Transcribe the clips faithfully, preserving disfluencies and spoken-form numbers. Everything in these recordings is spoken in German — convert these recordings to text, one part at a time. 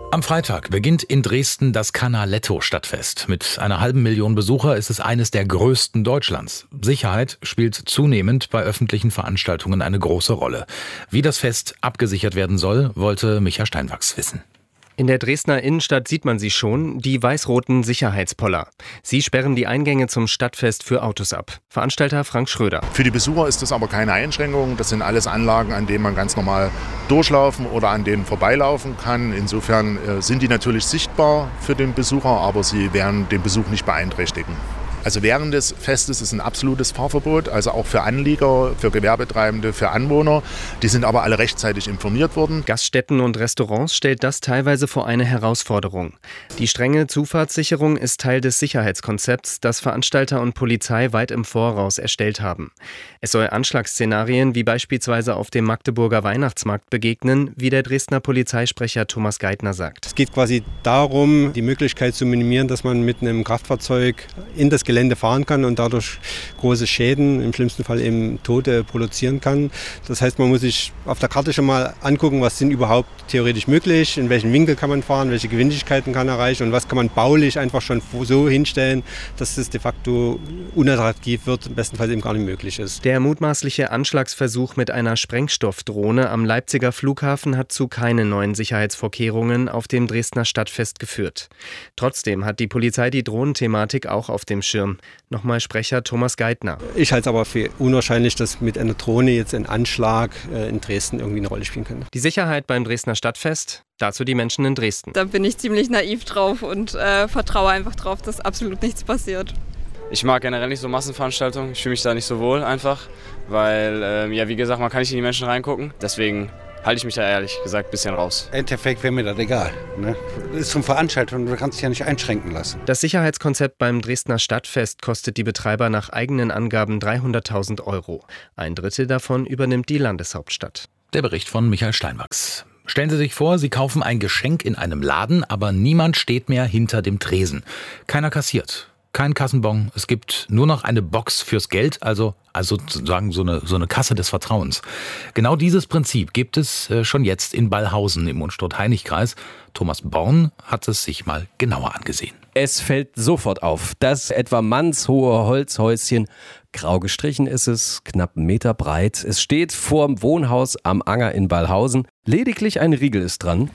Am Freitag beginnt in Dresden das Canaletto-Stadtfest. Mit einer halben Million Besucher ist es eines der größten Deutschlands. Sicherheit spielt zunehmend bei öffentlichen Veranstaltungen eine große Rolle. Wie das Fest abgesichert werden soll, wollte Micha Steinwachs wissen. In der Dresdner Innenstadt sieht man sie schon, die weiß-roten Sicherheitspoller. Sie sperren die Eingänge zum Stadtfest für Autos ab. Veranstalter Frank Schröder. Für die Besucher ist das aber keine Einschränkung. Das sind alles Anlagen, an denen man ganz normal durchlaufen oder an denen vorbeilaufen kann. Insofern äh, sind die natürlich sichtbar für den Besucher, aber sie werden den Besuch nicht beeinträchtigen. Also während des Festes ist ein absolutes Fahrverbot, also auch für Anlieger, für Gewerbetreibende, für Anwohner. Die sind aber alle rechtzeitig informiert worden. Gaststätten und Restaurants stellt das teilweise vor eine Herausforderung. Die strenge Zufahrtssicherung ist Teil des Sicherheitskonzepts, das Veranstalter und Polizei weit im Voraus erstellt haben. Es soll Anschlagsszenarien wie beispielsweise auf dem Magdeburger Weihnachtsmarkt begegnen, wie der Dresdner Polizeisprecher Thomas Geithner sagt. Es geht quasi darum, die Möglichkeit zu minimieren, dass man mit einem Kraftfahrzeug in das Gelände fahren kann und dadurch große Schäden, im schlimmsten Fall eben Tote, produzieren kann. Das heißt, man muss sich auf der Karte schon mal angucken, was sind überhaupt theoretisch möglich, in welchen Winkel kann man fahren, welche Geschwindigkeiten kann erreichen und was kann man baulich einfach schon so hinstellen, dass es de facto unattraktiv wird, im besten Fall eben gar nicht möglich ist. Der mutmaßliche Anschlagsversuch mit einer Sprengstoffdrohne am Leipziger Flughafen hat zu keinen neuen Sicherheitsvorkehrungen auf dem Dresdner Stadtfest geführt. Trotzdem hat die Polizei die Drohnenthematik auch auf dem Schirm. Nochmal Sprecher Thomas Geithner. Ich halte es aber für unwahrscheinlich, dass mit einer Drohne jetzt ein Anschlag in Dresden irgendwie eine Rolle spielen könnte. Die Sicherheit beim Dresdner Stadtfest, dazu die Menschen in Dresden. Da bin ich ziemlich naiv drauf und äh, vertraue einfach drauf, dass absolut nichts passiert. Ich mag generell nicht so Massenveranstaltungen, ich fühle mich da nicht so wohl einfach, weil, äh, ja wie gesagt, man kann nicht in die Menschen reingucken, deswegen halte ich mich da ehrlich gesagt ein bisschen raus. Im Endeffekt wäre mir das egal. Ne? Das ist zum Veranstaltung, du kannst dich ja nicht einschränken lassen. Das Sicherheitskonzept beim Dresdner Stadtfest kostet die Betreiber nach eigenen Angaben dreihunderttausend Euro. Ein Drittel davon übernimmt die Landeshauptstadt. Der Bericht von Michael Steinwachs. Stellen Sie sich vor, Sie kaufen ein Geschenk in einem Laden, aber niemand steht mehr hinter dem Tresen. Keiner kassiert. Kein Kassenbon, es gibt nur noch eine Box fürs Geld, also, also sozusagen so eine, so eine Kasse des Vertrauens. Genau dieses Prinzip gibt es äh, schon jetzt in Ballhausen im Unstrut-Heinig-Kreis. Thomas Born hat es sich mal genauer angesehen. Es fällt sofort auf, das etwa mannshohe Holzhäuschen, grau gestrichen ist es, knapp einen Meter breit. Es steht vorm Wohnhaus am Anger in Ballhausen. Lediglich ein Riegel ist dran.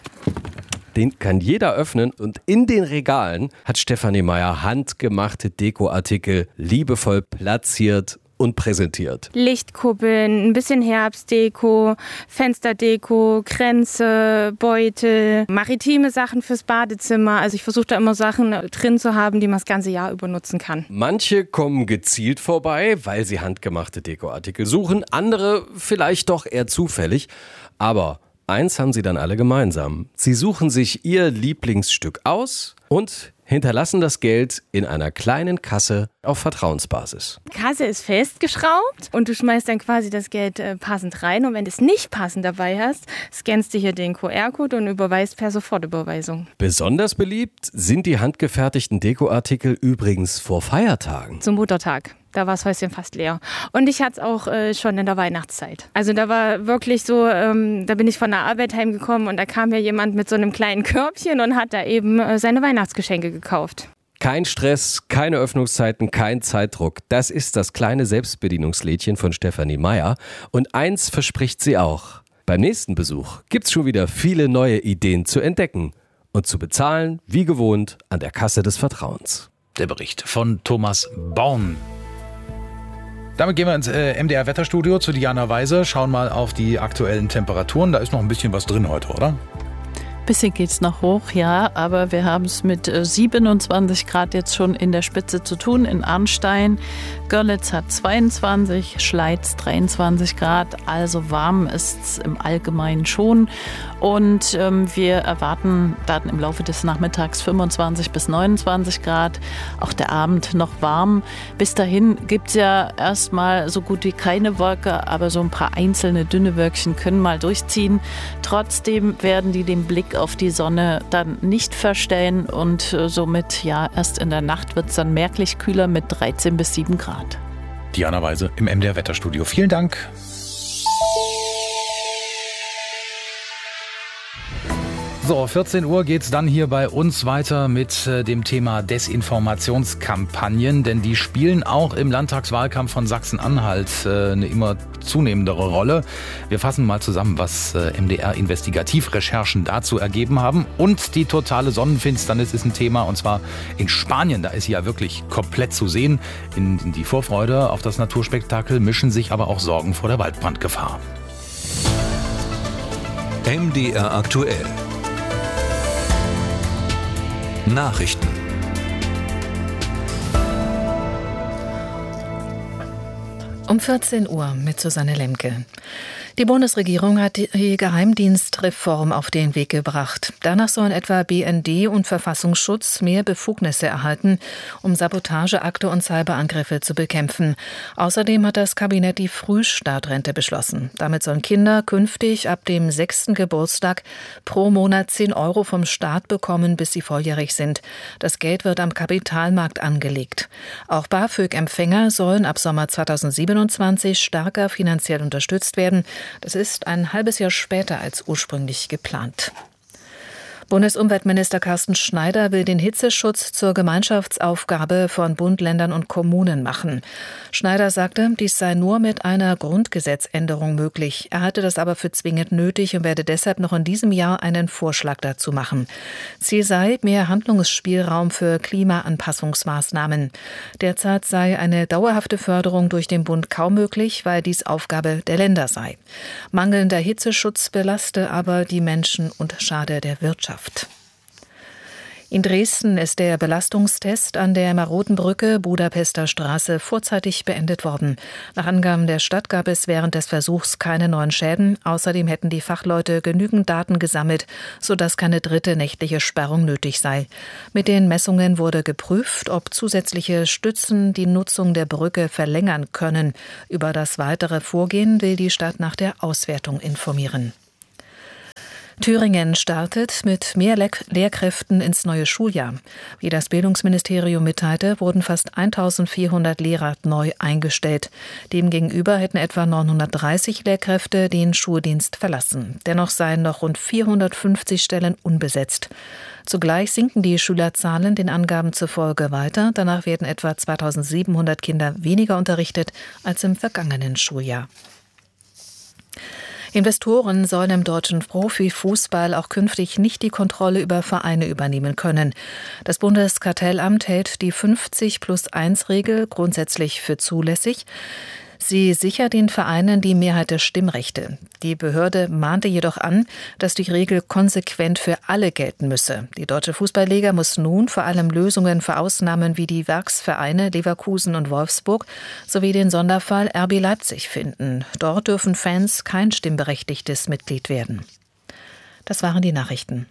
Den kann jeder öffnen und in den Regalen hat Stefanie Meyer handgemachte Dekoartikel liebevoll platziert und präsentiert. Lichtkuppeln, ein bisschen Herbstdeko, Fensterdeko, Kränze, Beutel, maritime Sachen fürs Badezimmer. Also ich versuche da immer Sachen drin zu haben, die man das ganze Jahr über nutzen kann. Manche kommen gezielt vorbei, weil sie handgemachte Dekoartikel suchen, andere vielleicht doch eher zufällig. Aber eins haben sie dann alle gemeinsam. Sie suchen sich ihr Lieblingsstück aus und hinterlassen das Geld in einer kleinen Kasse auf Vertrauensbasis. Die Kasse ist festgeschraubt und du schmeißt dann quasi das Geld äh, passend rein. Und wenn du es nicht passend dabei hast, scannst du hier den Q R-Code und überweist per Sofortüberweisung. Besonders beliebt sind die handgefertigten Dekoartikel übrigens vor Feiertagen. Zum Muttertag. Da war das Häuschen fast leer. Und ich hatte es auch äh, schon in der Weihnachtszeit. Also da war wirklich so, ähm, da bin ich von der Arbeit heimgekommen und da kam mir jemand mit so einem kleinen Körbchen und hat da eben äh, seine Weihnachtsgeschenke gekauft. Kein Stress, keine Öffnungszeiten, kein Zeitdruck. Das ist das kleine Selbstbedienungslädchen von Stefanie Meyer. Und eins verspricht sie auch. Beim nächsten Besuch gibt's schon wieder viele neue Ideen zu entdecken und zu bezahlen, wie gewohnt, an der Kasse des Vertrauens. Der Bericht von Thomas Born. Damit gehen wir ins äh, M D R-Wetterstudio zu Diana Weiser, schauen mal auf die aktuellen Temperaturen. Da ist noch ein bisschen was drin heute, oder? Bisschen geht's noch hoch, ja, aber wir haben es mit siebenundzwanzig Grad jetzt schon in der Spitze zu tun in Arnstein. Görlitz hat zweiundzwanzig, Schleiz dreiundzwanzig Grad, also warm ist es im Allgemeinen schon. Und ähm, wir erwarten dann im Laufe des Nachmittags fünfundzwanzig bis neunundzwanzig Grad. Auch der Abend noch warm. Bis dahin gibt es ja erstmal so gut wie keine Wolke, aber so ein paar einzelne dünne Wölkchen können mal durchziehen. Trotzdem werden die den Blick auf die Sonne dann nicht verstellen und äh, somit ja erst in der Nacht wird es dann merklich kühler mit dreizehn bis sieben Grad. Diana Weise im M D R-Wetterstudio. Vielen Dank. So, vierzehn Uhr geht's dann hier bei uns weiter mit äh, dem Thema Desinformationskampagnen, denn die spielen auch im Landtagswahlkampf von Sachsen-Anhalt äh, eine immer zunehmendere Rolle. Wir fassen mal zusammen, was äh, M D R-Investigativrecherchen dazu ergeben haben. Und die totale Sonnenfinsternis ist ein Thema, und zwar in Spanien. Da ist sie ja wirklich komplett zu sehen. In, in die Vorfreude auf das Naturspektakel mischen sich aber auch Sorgen vor der Waldbrandgefahr. M D R aktuell. Nachrichten. Um vierzehn Uhr mit Susanne Lemke. Die Bundesregierung hat die Geheimdienstreform auf den Weg gebracht. Danach sollen etwa B N D und Verfassungsschutz mehr Befugnisse erhalten, um Sabotageakte und Cyberangriffe zu bekämpfen. Außerdem hat das Kabinett die Frühstartrente beschlossen. Damit sollen Kinder künftig ab dem sechsten Geburtstag pro Monat zehn Euro vom Staat bekommen, bis sie volljährig sind. Das Geld wird am Kapitalmarkt angelegt. Auch BAföG-Empfänger sollen ab Sommer zweitausendsiebenundzwanzig stärker finanziell unterstützt werden. Das ist ein halbes Jahr später als ursprünglich geplant. Bundesumweltminister Carsten Schneider will den Hitzeschutz zur Gemeinschaftsaufgabe von Bund, Ländern und Kommunen machen. Schneider sagte, dies sei nur mit einer Grundgesetzänderung möglich. Er halte das aber für zwingend nötig und werde deshalb noch in diesem Jahr einen Vorschlag dazu machen. Ziel sei mehr Handlungsspielraum für Klimaanpassungsmaßnahmen. Derzeit sei eine dauerhafte Förderung durch den Bund kaum möglich, weil dies Aufgabe der Länder sei. Mangelnder Hitzeschutz belaste aber die Menschen und schade der Wirtschaft. In Dresden ist der Belastungstest an der maroden Brücke Budapester Straße vorzeitig beendet worden. Nach Angaben der Stadt gab es während des Versuchs keine neuen Schäden. Außerdem hätten die Fachleute genügend Daten gesammelt, sodass keine dritte nächtliche Sperrung nötig sei. Mit den Messungen wurde geprüft, ob zusätzliche Stützen die Nutzung der Brücke verlängern können. Über das weitere Vorgehen will die Stadt nach der Auswertung informieren. Thüringen startet mit mehr Lehrkräften ins neue Schuljahr. Wie das Bildungsministerium mitteilte, wurden fast eintausendvierhundert Lehrer neu eingestellt. Demgegenüber hätten etwa neunhundertdreißig Lehrkräfte den Schuldienst verlassen. Dennoch seien noch rund vierhundertfünfzig Stellen unbesetzt. Zugleich sinken die Schülerzahlen den Angaben zufolge weiter. Danach werden etwa zweitausendsiebenhundert Kinder weniger unterrichtet als im vergangenen Schuljahr. Investoren sollen im deutschen Profifußball auch künftig nicht die Kontrolle über Vereine übernehmen können. Das Bundeskartellamt hält die fünfzig plus eins Regel grundsätzlich für zulässig. Sie sichert den Vereinen die Mehrheit der Stimmrechte. Die Behörde mahnte jedoch an, dass die Regel konsequent für alle gelten müsse. Die Deutsche Fußballliga muss nun vor allem Lösungen für Ausnahmen wie die Werksvereine Leverkusen und Wolfsburg sowie den Sonderfall R B Leipzig finden. Dort dürfen Fans kein stimmberechtigtes Mitglied werden. Das waren die Nachrichten.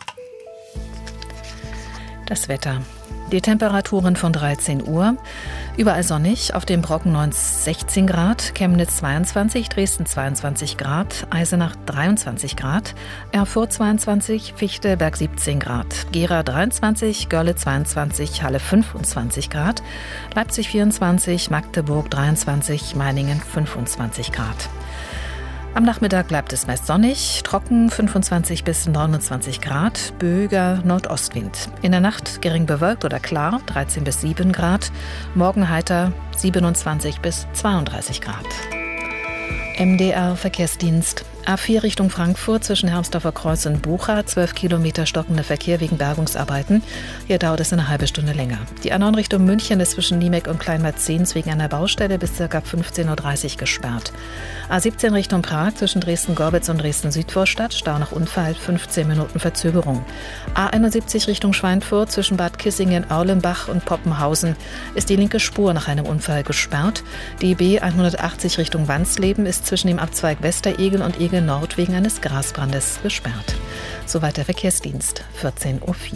Das Wetter. Die Temperaturen von dreizehn Uhr. Überall sonnig, auf dem Brocken sechzehn Grad, Chemnitz zweiundzwanzig, Dresden zweiundzwanzig Grad, Eisenach dreiundzwanzig Grad, Erfurt zweiundzwanzig, Fichtelberg siebzehn Grad, Gera dreiundzwanzig, Görle zweiundzwanzig, Halle fünfundzwanzig Grad, Leipzig vierundzwanzig, Magdeburg dreiundzwanzig, Meiningen fünfundzwanzig Grad. Am Nachmittag bleibt es meist sonnig, trocken fünfundzwanzig bis neunundzwanzig Grad, böiger Nordostwind. In der Nacht gering bewölkt oder klar, dreizehn bis sieben Grad, morgen heiter siebenundzwanzig bis zweiunddreißig Grad. M D R Verkehrsdienst. A vier Richtung Frankfurt zwischen Hermsdorfer Kreuz und Bucha, zwölf Kilometer stockender Verkehr wegen Bergungsarbeiten. Hier dauert es eine halbe Stunde länger. Die A neun Richtung München ist zwischen Niemek und Kleinmerzens wegen einer Baustelle bis ca. fünfzehn Uhr dreißig gesperrt. A siebzehn Richtung Prag zwischen Dresden-Gorbitz und Dresden-Südvorstadt, Stau nach Unfall, fünfzehn Minuten Verzögerung. A einundsiebzig Richtung Schweinfurt zwischen Bad Kissingen, Aulenbach und Poppenhausen ist die linke Spur nach einem Unfall gesperrt. Die B hundertachtzig Richtung Wansleben ist zwischen dem Abzweig Westeregel und Egel Nord wegen eines Grasbrandes gesperrt. Soweit der Verkehrsdienst, vierzehn Uhr vier.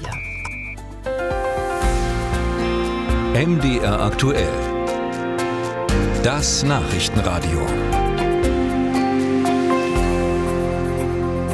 M D R aktuell. Das Nachrichtenradio.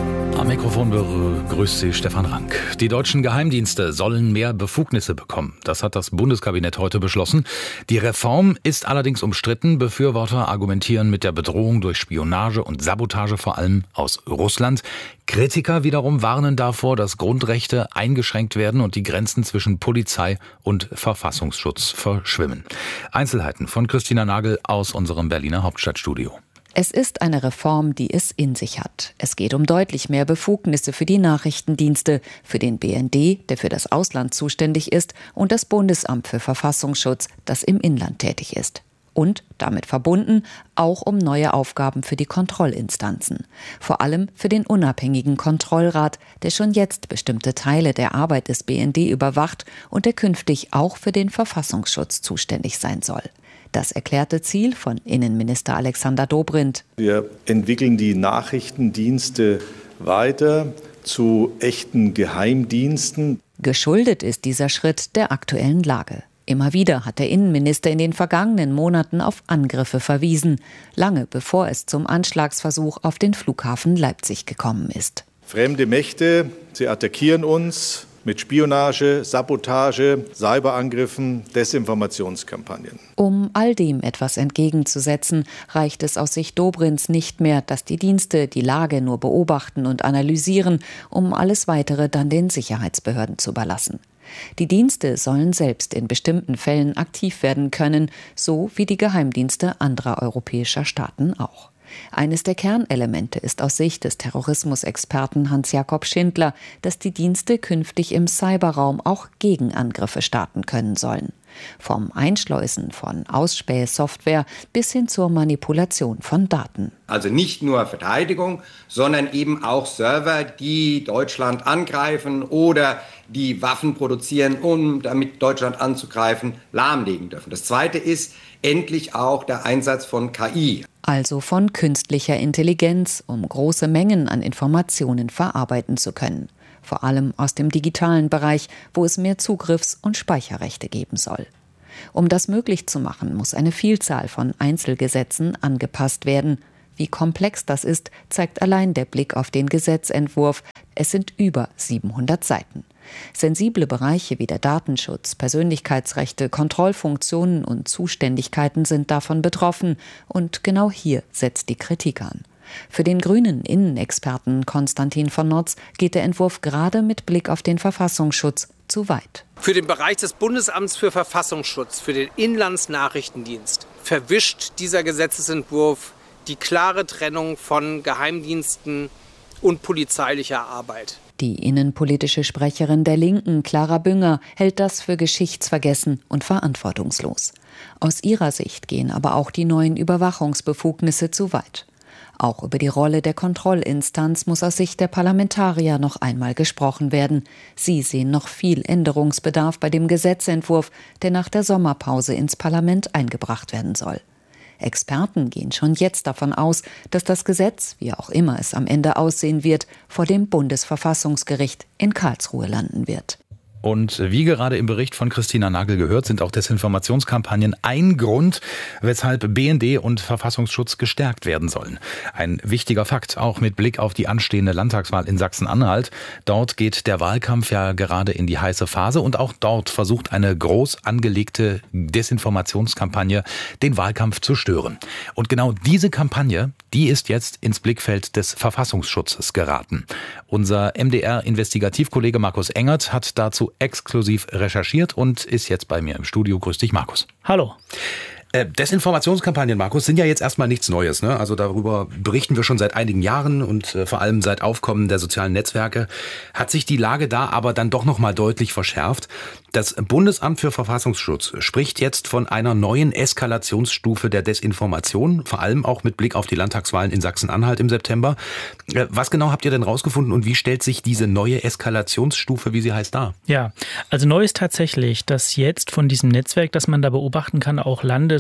Am Mikrofon begrüßt Sie Stefan Rank. Die deutschen Geheimdienste sollen mehr Befugnisse bekommen. Das hat das Bundeskabinett heute beschlossen. Die Reform ist allerdings umstritten. Befürworter argumentieren mit der Bedrohung durch Spionage und Sabotage vor allem aus Russland. Kritiker wiederum warnen davor, dass Grundrechte eingeschränkt werden und die Grenzen zwischen Polizei und Verfassungsschutz verschwimmen. Einzelheiten von Christina Nagel aus unserem Berliner Hauptstadtstudio. Es ist eine Reform, die es in sich hat. Es geht um deutlich mehr Befugnisse für die Nachrichtendienste, für den B N D, der für das Ausland zuständig ist, und das Bundesamt für Verfassungsschutz, das im Inland tätig ist. Und, damit verbunden, auch um neue Aufgaben für die Kontrollinstanzen. Vor allem für den unabhängigen Kontrollrat, der schon jetzt bestimmte Teile der Arbeit des B N D überwacht und der künftig auch für den Verfassungsschutz zuständig sein soll. Das erklärte Ziel von Innenminister Alexander Dobrindt. Wir entwickeln die Nachrichtendienste weiter zu echten Geheimdiensten. Geschuldet ist dieser Schritt der aktuellen Lage. Immer wieder hat der Innenminister in den vergangenen Monaten auf Angriffe verwiesen, lange bevor es zum Anschlagsversuch auf den Flughafen Leipzig gekommen ist. Fremde Mächte, sie attackieren uns mit Spionage, Sabotage, Cyberangriffen, Desinformationskampagnen. Um all dem etwas entgegenzusetzen, reicht es aus Sicht Dobrindts nicht mehr, dass die Dienste die Lage nur beobachten und analysieren, um alles Weitere dann den Sicherheitsbehörden zu überlassen. Die Dienste sollen selbst in bestimmten Fällen aktiv werden können, so wie die Geheimdienste anderer europäischer Staaten auch. Eines der Kernelemente ist aus Sicht des Terrorismusexperten Hans-Jakob Schindler, dass die Dienste künftig im Cyberraum auch Gegenangriffe starten können sollen. Vom Einschleusen von Ausspähsoftware bis hin zur Manipulation von Daten. Also nicht nur Verteidigung, sondern eben auch Server, die Deutschland angreifen oder die Waffen produzieren, um damit Deutschland anzugreifen, lahmlegen dürfen. Das Zweite ist endlich auch der Einsatz von K I. Also von künstlicher Intelligenz, um große Mengen an Informationen verarbeiten zu können. Vor allem aus dem digitalen Bereich, wo es mehr Zugriffs- und Speicherrechte geben soll. Um das möglich zu machen, muss eine Vielzahl von Einzelgesetzen angepasst werden. Wie komplex das ist, zeigt allein der Blick auf den Gesetzentwurf. Es sind über siebenhundert Seiten. Sensible Bereiche wie der Datenschutz, Persönlichkeitsrechte, Kontrollfunktionen und Zuständigkeiten sind davon betroffen. Und genau hier setzt die Kritik an. Für den grünen Innenexperten Konstantin von Notz geht der Entwurf gerade mit Blick auf den Verfassungsschutz zu weit. Für den Bereich des Bundesamts für Verfassungsschutz, für den Inlandsnachrichtendienst, verwischt dieser Gesetzesentwurf die klare Trennung von Geheimdiensten und polizeilicher Arbeit. Die innenpolitische Sprecherin der Linken, Clara Bünger, hält das für geschichtsvergessen und verantwortungslos. Aus ihrer Sicht gehen aber auch die neuen Überwachungsbefugnisse zu weit. Auch über die Rolle der Kontrollinstanz muss aus Sicht der Parlamentarier noch einmal gesprochen werden. Sie sehen noch viel Änderungsbedarf bei dem Gesetzentwurf, der nach der Sommerpause ins Parlament eingebracht werden soll. Experten gehen schon jetzt davon aus, dass das Gesetz, wie auch immer es am Ende aussehen wird, vor dem Bundesverfassungsgericht in Karlsruhe landen wird. Und wie gerade im Bericht von Christina Nagel gehört, sind auch Desinformationskampagnen ein Grund, weshalb B N D und Verfassungsschutz gestärkt werden sollen. Ein wichtiger Fakt, auch mit Blick auf die anstehende Landtagswahl in Sachsen-Anhalt. Dort geht der Wahlkampf ja gerade in die heiße Phase und auch dort versucht eine groß angelegte Desinformationskampagne den Wahlkampf zu stören. Und genau diese Kampagne, die ist jetzt ins Blickfeld des Verfassungsschutzes geraten. Unser M D R-Investigativkollege Markus Engert hat dazu exklusiv recherchiert und ist jetzt bei mir im Studio. Grüß dich, Markus. Hallo. Äh, Desinformationskampagnen, Markus, sind ja jetzt erstmal nichts Neues, ne? Also darüber berichten wir schon seit einigen Jahren und äh, vor allem seit Aufkommen der sozialen Netzwerke hat sich die Lage da aber dann doch nochmal deutlich verschärft. Das Bundesamt für Verfassungsschutz spricht jetzt von einer neuen Eskalationsstufe der Desinformation, vor allem auch mit Blick auf die Landtagswahlen in Sachsen-Anhalt im September. Äh, was genau habt ihr denn rausgefunden und wie stellt sich diese neue Eskalationsstufe, wie sie heißt, dar? Ja, also neu ist tatsächlich, dass jetzt von diesem Netzwerk, das man da beobachten kann, auch Landes-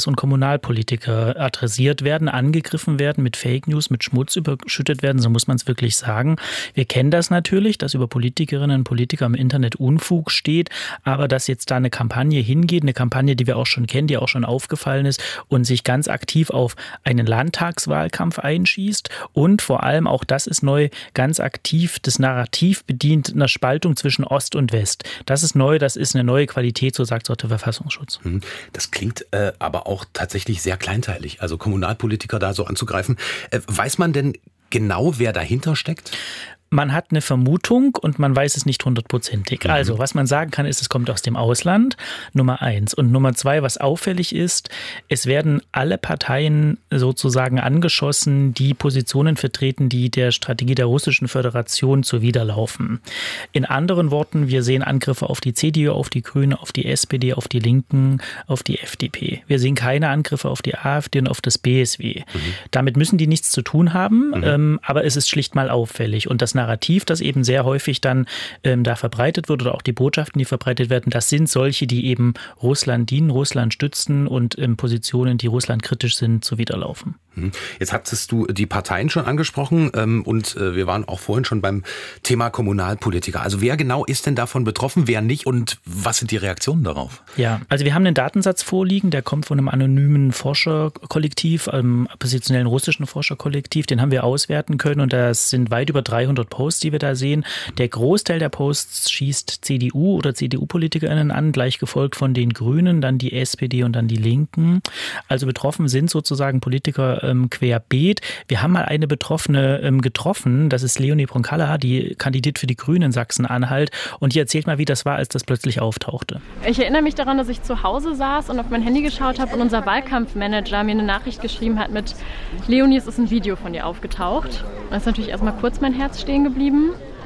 Landes- und Kommunalpolitiker adressiert werden, angegriffen werden, mit Fake News, mit Schmutz überschüttet werden, so muss man es wirklich sagen. Wir kennen das natürlich, dass über Politikerinnen und Politiker im Internet Unfug steht, aber dass jetzt da eine Kampagne hingeht, eine Kampagne, die wir auch schon kennen, die auch schon aufgefallen ist und sich ganz aktiv auf einen Landtagswahlkampf einschießt und vor allem, auch das ist neu, ganz aktiv das Narrativ bedient einer Spaltung zwischen Ost und West. Das ist neu, das ist eine neue Qualität, so sagt es auch der Verfassungsschutz. Das klingt äh, aber auch tatsächlich sehr kleinteilig, also Kommunalpolitiker da so anzugreifen. Äh, weiß man denn genau, wer dahinter steckt? Man hat eine Vermutung und man weiß es nicht hundertprozentig. Also, was man sagen kann, ist, es kommt aus dem Ausland, Nummer eins. Und Nummer zwei, was auffällig ist, es werden alle Parteien sozusagen angeschossen, die Positionen vertreten, die der Strategie der Russischen Föderation zuwiderlaufen. In anderen Worten, wir sehen Angriffe auf die C D U, auf die Grünen, auf die S P D, auf die Linken, auf die F D P. Wir sehen keine Angriffe auf die AfD und auf das B S W. Mhm. Damit müssen die nichts zu tun haben, mhm. ähm, aber es ist schlicht mal auffällig. Und das Narrativ, das eben sehr häufig dann ähm, da verbreitet wird oder auch die Botschaften, die verbreitet werden, das sind solche, die eben Russland dienen, Russland stützen und ähm, Positionen, die Russland kritisch sind, zuwiderlaufen. Jetzt hattest du die Parteien schon angesprochen ähm, und äh, wir waren auch vorhin schon beim Thema Kommunalpolitiker. Also wer genau ist denn davon betroffen, wer nicht und was sind die Reaktionen darauf? Ja, also wir haben einen Datensatz vorliegen, der kommt von einem anonymen Forscherkollektiv, einem oppositionellen russischen Forscherkollektiv, den haben wir auswerten können und das sind weit über dreihundert Posts, die wir da sehen. Der Großteil der Posts schießt C D U- oder C D U-PolitikerInnen an, gleich gefolgt von den Grünen, dann die S P D und dann die Linken. Also betroffen sind sozusagen Politiker ähm, querbeet. Wir haben mal eine Betroffene ähm, getroffen, das ist Leonie Pronkala, die kandidiert für die Grünen in Sachsen-Anhalt und die erzählt mal, wie das war, als das plötzlich auftauchte. Ich erinnere mich daran, dass ich zu Hause saß und auf mein Handy geschaut habe und unser Wahlkampfmanager mir eine Nachricht geschrieben hat mit Leonie, es ist ein Video von dir aufgetaucht. Da ist natürlich erstmal kurz mein Herz stehen geblieben.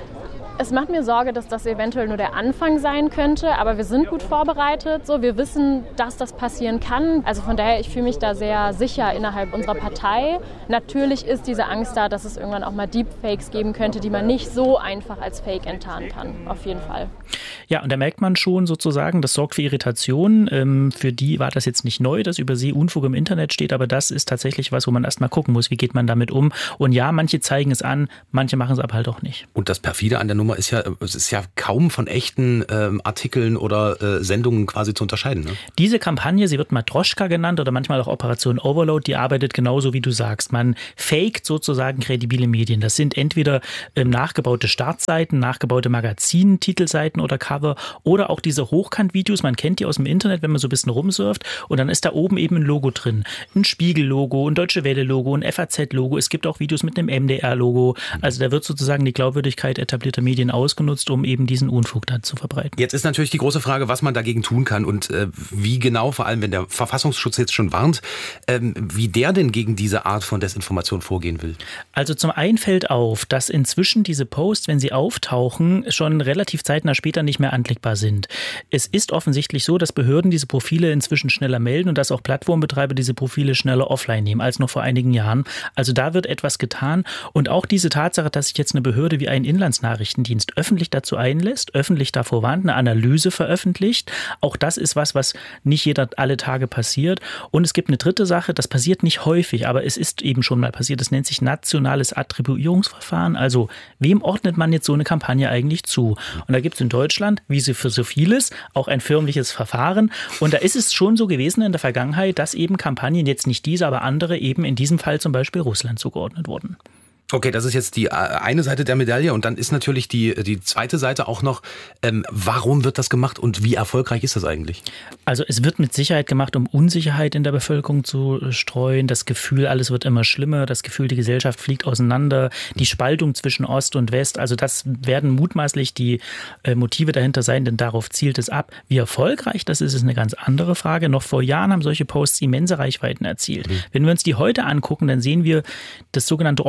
Es macht mir Sorge, dass das eventuell nur der Anfang sein könnte, aber wir sind gut vorbereitet. So, wir wissen, dass das passieren kann. Also von daher, ich fühle mich da sehr sicher innerhalb unserer Partei. Natürlich ist diese Angst da, dass es irgendwann auch mal Deepfakes geben könnte, die man nicht so einfach als Fake enttarnen kann. Auf jeden Fall. Ja, und da merkt man schon sozusagen, das sorgt für Irritation. Ähm, für die war das jetzt nicht neu, dass über sie Unfug im Internet steht, aber das ist tatsächlich was, wo man erst mal gucken muss, wie geht man damit um. Und ja, manche zeigen es an, manche machen es aber halt auch nicht. Und das perfide an der Nummer ist ja, es ist ja kaum von echten ähm, Artikeln oder äh, Sendungen quasi zu unterscheiden. Ne? Diese Kampagne, sie wird Matroschka genannt oder manchmal auch Operation Overload, die arbeitet genauso wie du sagst. Man faked sozusagen kredibile Medien. Das sind entweder ähm, nachgebaute Startseiten, nachgebaute Magazin, Titelseiten oder Cover oder auch diese Hochkant-Videos. Man kennt die aus dem Internet, wenn man so ein bisschen rumsurft und dann ist da oben eben ein Logo drin. Ein Spiegel-Logo, ein Deutsche Welle-Logo, ein F A Z-Logo. Es gibt auch Videos mit einem M D R-Logo. Also da wird sozusagen die Glaubwürdigkeit etablierter Medien ausgenutzt, um eben diesen Unfug dann zu verbreiten. Jetzt ist natürlich die große Frage, was man dagegen tun kann und äh, wie genau, vor allem wenn der Verfassungsschutz jetzt schon warnt, ähm, wie der denn gegen diese Art von Desinformation vorgehen will. Also zum einen fällt auf, dass inzwischen diese Posts, wenn sie auftauchen, schon relativ zeitnah später nicht mehr anklickbar sind. Es ist offensichtlich so, dass Behörden diese Profile inzwischen schneller melden und dass auch Plattformbetreiber diese Profile schneller offline nehmen als noch vor einigen Jahren. Also da wird etwas getan und auch diese Tatsache, dass sich jetzt eine Behörde wie ein Inlandsnachrichtendienst öffentlich dazu einlässt, öffentlich davor warnt, eine Analyse veröffentlicht. Auch das ist was, was nicht jeder alle Tage passiert. Und es gibt eine dritte Sache, das passiert nicht häufig, aber es ist eben schon mal passiert. Das nennt sich nationales Attribuierungsverfahren. Also wem ordnet man jetzt so eine Kampagne eigentlich zu? Und da gibt es in Deutschland, wie sie für so vieles, auch ein förmliches Verfahren. Und da ist es schon so gewesen in der Vergangenheit, dass eben Kampagnen, jetzt nicht diese, aber andere, eben in diesem Fall zum Beispiel Russland zugeordnet wurden. Okay, das ist jetzt die eine Seite der Medaille und dann ist natürlich die, die zweite Seite auch noch, ähm, warum wird das gemacht und wie erfolgreich ist das eigentlich? Also es wird mit Sicherheit gemacht, um Unsicherheit in der Bevölkerung zu streuen, das Gefühl, alles wird immer schlimmer, das Gefühl, die Gesellschaft fliegt auseinander, die Spaltung zwischen Ost und West, also das werden mutmaßlich die äh, Motive dahinter sein, denn darauf zielt es ab. Wie erfolgreich das ist, ist eine ganz andere Frage. Noch vor Jahren haben solche Posts immense Reichweiten erzielt. Mhm. Wenn wir uns die heute angucken, dann sehen wir das sogenannte organische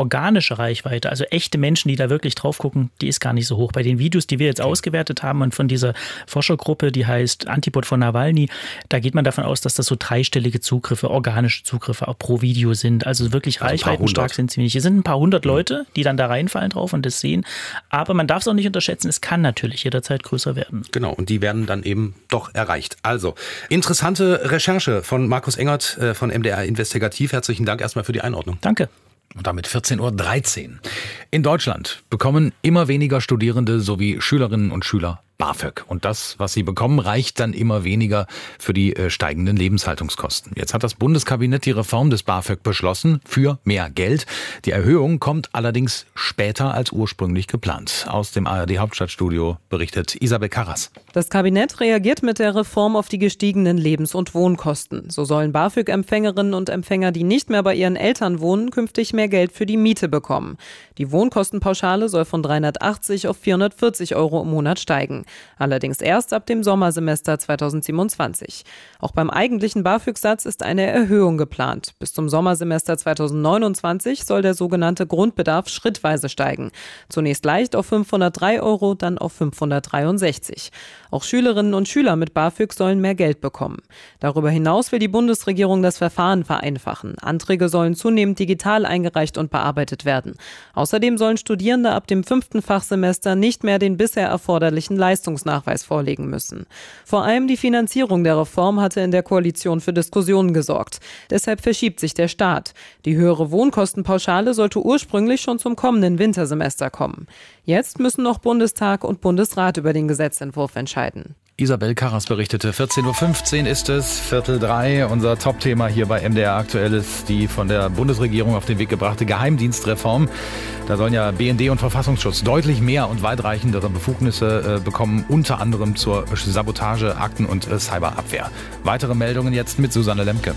organische Reichweite. Also echte Menschen, die da wirklich drauf gucken, die ist gar nicht so hoch. Bei den Videos, die wir jetzt ausgewertet haben und von dieser Forschergruppe, die heißt Antibot von Nawalny, da geht man davon aus, dass das so dreistellige Zugriffe, organische Zugriffe auch pro Video sind. Also wirklich also reichweitenstark sind sie nicht. Es sind ein paar hundert Leute, die dann da reinfallen drauf und das sehen. Aber man darf es auch nicht unterschätzen, es kann natürlich jederzeit größer werden. Genau, und die werden dann eben doch erreicht. Also, interessante Recherche von Markus Engert von M D R Investigativ. Herzlichen Dank erstmal für die Einordnung. Danke. Und damit vierzehn Uhr dreizehn. In Deutschland bekommen immer weniger Studierende sowie Schülerinnen und Schüler BAföG. Und das, was sie bekommen, reicht dann immer weniger für die äh, steigenden Lebenshaltungskosten. Jetzt hat das Bundeskabinett die Reform des BAföG beschlossen für mehr Geld. Die Erhöhung kommt allerdings später als ursprünglich geplant. Aus dem A R D Hauptstadtstudio berichtet Isabel Karras. Das Kabinett reagiert mit der Reform auf die gestiegenen Lebens- und Wohnkosten. So sollen BAföG-Empfängerinnen und Empfänger, die nicht mehr bei ihren Eltern wohnen, künftig mehr Geld für die Miete bekommen. Die Wohnkostenpauschale soll von dreihundertachtzig auf vierhundertvierzig Euro im Monat steigen. Allerdings erst ab dem Sommersemester zweitausendsiebenundzwanzig. Auch beim eigentlichen BAföG-Satz ist eine Erhöhung geplant. Bis zum Sommersemester zweitausendneunundzwanzig soll der sogenannte Grundbedarf schrittweise steigen. Zunächst leicht auf fünfhundertdrei Euro, dann auf fünfhundertdreiundsechzig. Auch Schülerinnen und Schüler mit BAföG sollen mehr Geld bekommen. Darüber hinaus will die Bundesregierung das Verfahren vereinfachen. Anträge sollen zunehmend digital eingereicht und bearbeitet werden. Außerdem sollen Studierende ab dem fünften Fachsemester nicht mehr den bisher erforderlichen Leistungsnachweis vorlegen müssen. Vor allem die Finanzierung der Reform hatte in der Koalition für Diskussionen gesorgt. Deshalb verschiebt sich der Start. Die höhere Wohnkostenpauschale sollte ursprünglich schon zum kommenden Wintersemester kommen. Jetzt müssen noch Bundestag und Bundesrat über den Gesetzentwurf entscheiden. Isabel Karras berichtete, vierzehn Uhr fünfzehn ist es, Viertel drei. Unser Top-Thema hier bei M D R aktuell ist die von der Bundesregierung auf den Weg gebrachte Geheimdienstreform. Da sollen ja B N D und Verfassungsschutz deutlich mehr und weitreichendere Befugnisse äh, bekommen, unter anderem zur Sabotage, Akten- und äh, Cyberabwehr. Weitere Meldungen jetzt mit Susanne Lemke.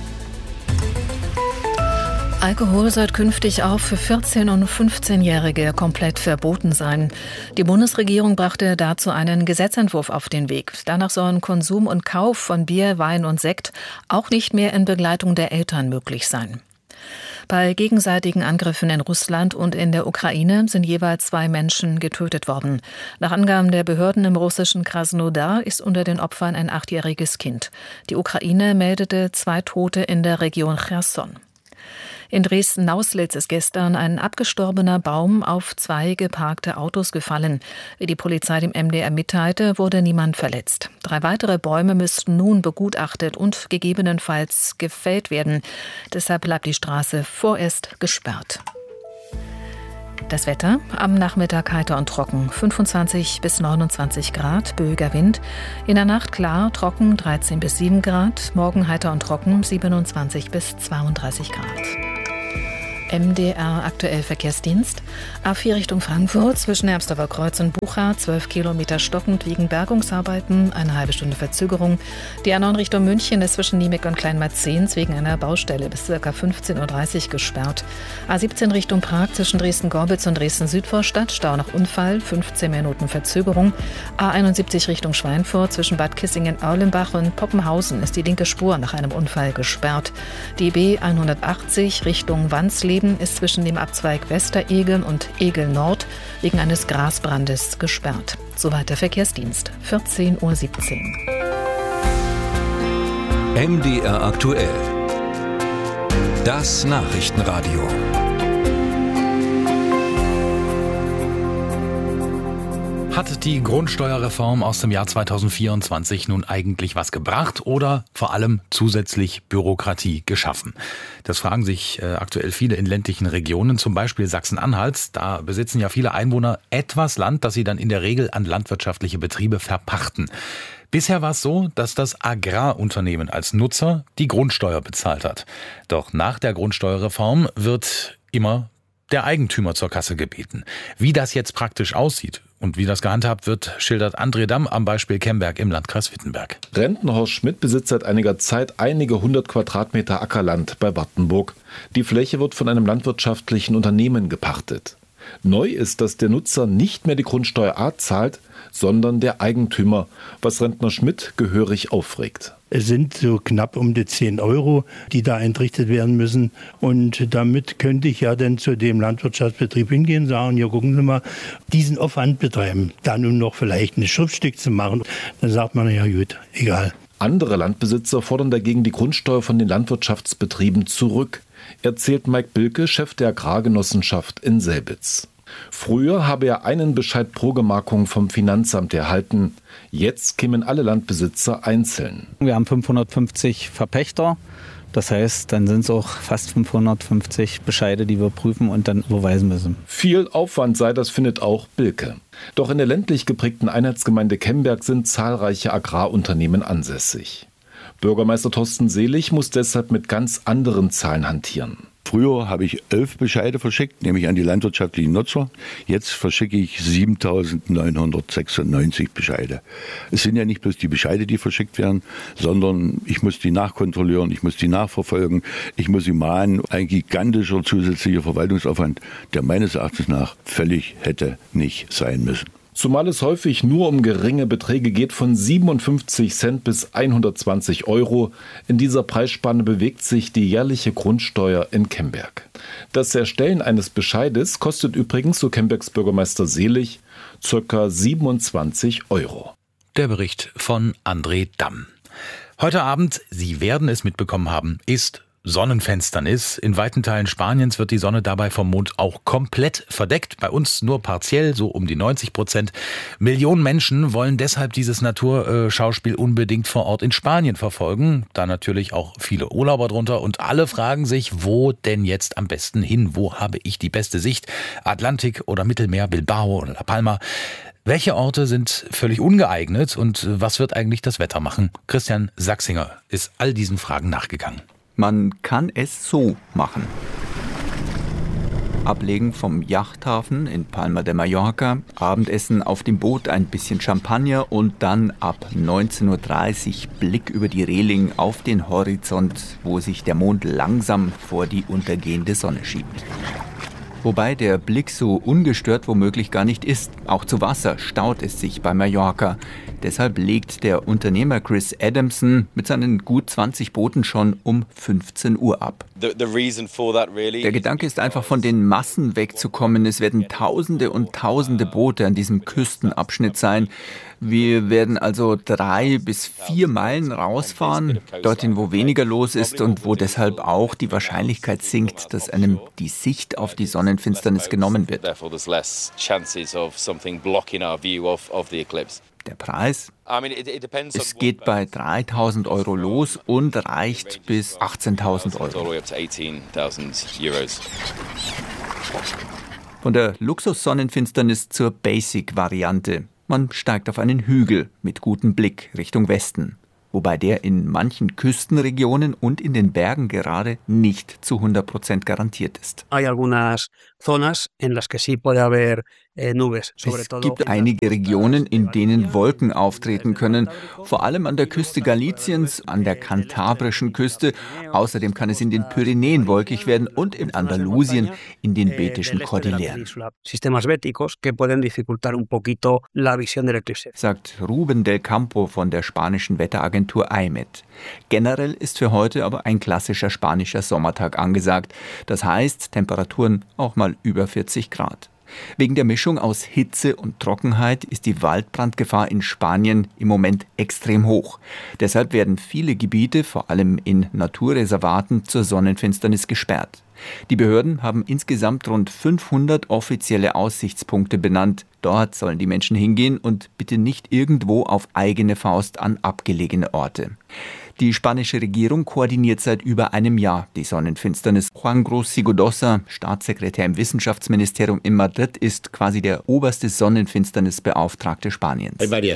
Alkohol soll künftig auch für vierzehn- und fünfzehnjährige komplett verboten sein. Die Bundesregierung brachte dazu einen Gesetzentwurf auf den Weg. Danach sollen Konsum und Kauf von Bier, Wein und Sekt auch nicht mehr in Begleitung der Eltern möglich sein. Bei gegenseitigen Angriffen in Russland und in der Ukraine sind jeweils zwei Menschen getötet worden. Nach Angaben der Behörden im russischen Krasnodar ist unter den Opfern ein achtjähriges Kind. Die Ukraine meldete zwei Tote in der Region Cherson. In Dresden-Nauslitz ist gestern ein abgestorbener Baum auf zwei geparkte Autos gefallen. Wie die Polizei dem M D R mitteilte, wurde niemand verletzt. Drei weitere Bäume müssten nun begutachtet und gegebenenfalls gefällt werden. Deshalb bleibt die Straße vorerst gesperrt. Das Wetter, am Nachmittag heiter und trocken, fünfundzwanzig bis neunundzwanzig Grad, böiger Wind. In der Nacht klar, trocken, dreizehn bis sieben Grad. Morgen heiter und trocken, siebenundzwanzig bis zweiunddreißig Grad. M D R aktuell Verkehrsdienst. A vier Richtung Frankfurt zwischen Erbsdorfer Kreuz und Bucha, zwölf Kilometer stockend wegen Bergungsarbeiten, eine halbe Stunde Verzögerung. Die A neun Richtung München ist zwischen Niemeck und Kleinmarzens wegen einer Baustelle bis ca. fünfzehn Uhr dreißig gesperrt. A siebzehn Richtung Prag zwischen Dresden-Gorbitz und Dresden-Südvorstadt, Stau nach Unfall, fünfzehn Minuten Verzögerung. A einundsiebzig Richtung Schweinfurt zwischen Bad Kissingen-Erlenbach und Poppenhausen ist die linke Spur nach einem Unfall gesperrt. Die B hundertachtzig Richtung Wansleben ist zwischen dem Abzweig Westeregel und Egel Nord wegen eines Grasbrandes gesperrt. Soweit der Verkehrsdienst. vierzehn Uhr siebzehn. M D R aktuell. Das Nachrichtenradio. Hat die Grundsteuerreform aus dem Jahr zweitausendvierundzwanzig nun eigentlich was gebracht oder vor allem zusätzlich Bürokratie geschaffen? Das fragen sich äh, aktuell viele in ländlichen Regionen, zum Beispiel Sachsen-Anhalt. Da besitzen ja viele Einwohner etwas Land, das sie dann in der Regel an landwirtschaftliche Betriebe verpachten. Bisher war es so, dass das Agrarunternehmen als Nutzer die Grundsteuer bezahlt hat. Doch nach der Grundsteuerreform wird immer der Eigentümer zur Kasse gebeten. Wie das jetzt praktisch aussieht und wie das gehandhabt wird, schildert André Damm am Beispiel Kemberg im Landkreis Wittenberg. Rentenhorst Schmidt besitzt seit einiger Zeit einige hundert Quadratmeter Ackerland bei Wartenburg. Die Fläche wird von einem landwirtschaftlichen Unternehmen gepachtet. Neu ist, dass der Nutzer nicht mehr die Grundsteuer A zahlt, sondern der Eigentümer, was Rentner Schmidt gehörig aufregt. Es sind so knapp um die zehn Euro, die da entrichtet werden müssen. Und damit könnte ich ja dann zu dem Landwirtschaftsbetrieb hingehen und sagen, ja, gucken Sie mal, diesen Aufwand betreiben, dann um noch vielleicht ein Schriftstück zu machen. Dann sagt man, ja gut, egal. Andere Landbesitzer fordern dagegen die Grundsteuer von den Landwirtschaftsbetrieben zurück, erzählt Mike Bilke, Chef der Agrargenossenschaft in Selbitz. Früher habe er einen Bescheid pro Gemarkung vom Finanzamt erhalten. Jetzt kämen alle Landbesitzer einzeln. Wir haben fünfhundertfünfzig Verpächter. Das heißt, dann sind es auch fast fünfhundertfünfzig Bescheide, die wir prüfen und dann überweisen müssen. Viel Aufwand sei das, findet auch Bilke. Doch in der ländlich geprägten Einheitsgemeinde Kemberg sind zahlreiche Agrarunternehmen ansässig. Bürgermeister Thorsten Selig muss deshalb mit ganz anderen Zahlen hantieren. Früher habe ich elf Bescheide verschickt, nämlich an die landwirtschaftlichen Nutzer. Jetzt verschicke ich siebentausendneunhundertsechsundneunzig Bescheide. Es sind ja nicht bloß die Bescheide, die verschickt werden, sondern ich muss die nachkontrollieren, ich muss die nachverfolgen, ich muss sie mahnen. Ein gigantischer zusätzlicher Verwaltungsaufwand, der meines Erachtens nach völlig hätte nicht sein müssen. Zumal es häufig nur um geringe Beträge geht, von siebenundfünfzig Cent bis hundertzwanzig Euro. In dieser Preisspanne bewegt sich die jährliche Grundsteuer in Kemberg. Das Erstellen eines Bescheides kostet übrigens, so Kembergs Bürgermeister Selig, ca. siebenundzwanzig Euro. Der Bericht von André Damm. Heute Abend, Sie werden es mitbekommen haben, ist Sonnenfinsternis. In weiten Teilen Spaniens wird die Sonne dabei vom Mond auch komplett verdeckt. Bei uns nur partiell, so um die neunzig Prozent. Millionen Menschen wollen deshalb dieses Naturschauspiel unbedingt vor Ort in Spanien verfolgen. Da natürlich auch viele Urlauber drunter. Und alle fragen sich, wo denn jetzt am besten hin? Wo habe ich die beste Sicht? Atlantik oder Mittelmeer, Bilbao oder La Palma? Welche Orte sind völlig ungeeignet und was wird eigentlich das Wetter machen? Christian Sachsinger ist all diesen Fragen nachgegangen. Man kann es so machen. Ablegen vom Yachthafen in Palma de Mallorca, Abendessen auf dem Boot, ein bisschen Champagner und dann ab neunzehn Uhr dreißig Blick über die Reling auf den Horizont, wo sich der Mond langsam vor die untergehende Sonne schiebt. Wobei der Blick so ungestört womöglich gar nicht ist. Auch zu Wasser staut es sich bei Mallorca. Deshalb legt der Unternehmer Chris Adamson mit seinen gut zwanzig Booten schon um fünfzehn Uhr ab. Der Gedanke ist einfach, von den Massen wegzukommen. Es werden Tausende und Tausende Boote an diesem Küstenabschnitt sein. Wir werden also drei bis vier Meilen rausfahren, dorthin, wo weniger los ist und wo deshalb auch die Wahrscheinlichkeit sinkt, dass einem die Sicht auf die Sonnenfinsternis genommen wird. Der Preis? Es geht bei dreitausend Euro los und reicht bis achtzehntausend Euro. Von der Luxus-Sonnenfinsternis zur Basic-Variante. Man steigt auf einen Hügel mit gutem Blick Richtung Westen, wobei der in manchen Küstenregionen und in den Bergen gerade nicht zu hundert Prozent garantiert ist. Es gibt einige Regionen, in denen Wolken auftreten können, vor allem an der Küste Galiciens, an der kantabrischen Küste. Außerdem kann es in den Pyrenäen wolkig werden und in Andalusien in den Betischen Kordilleren. Sagt Ruben del Campo von der spanischen Wetteragentur I M E D. Generell ist für heute aber ein klassischer spanischer Sommertag angesagt. Das heißt, Temperaturen auch mal über vierzig Grad. Wegen der Mischung aus Hitze und Trockenheit ist die Waldbrandgefahr in Spanien im Moment extrem hoch. Deshalb werden viele Gebiete, vor allem in Naturreservaten, zur Sonnenfinsternis gesperrt. Die Behörden haben insgesamt rund fünfhundert offizielle Aussichtspunkte benannt. Dort sollen die Menschen hingehen und bitte nicht irgendwo auf eigene Faust an abgelegene Orte. Die spanische Regierung koordiniert seit über einem Jahr die Sonnenfinsternis. Juan Gros Sigodosa, Staatssekretär im Wissenschaftsministerium in Madrid, ist quasi der oberste Sonnenfinsternisbeauftragte Spaniens.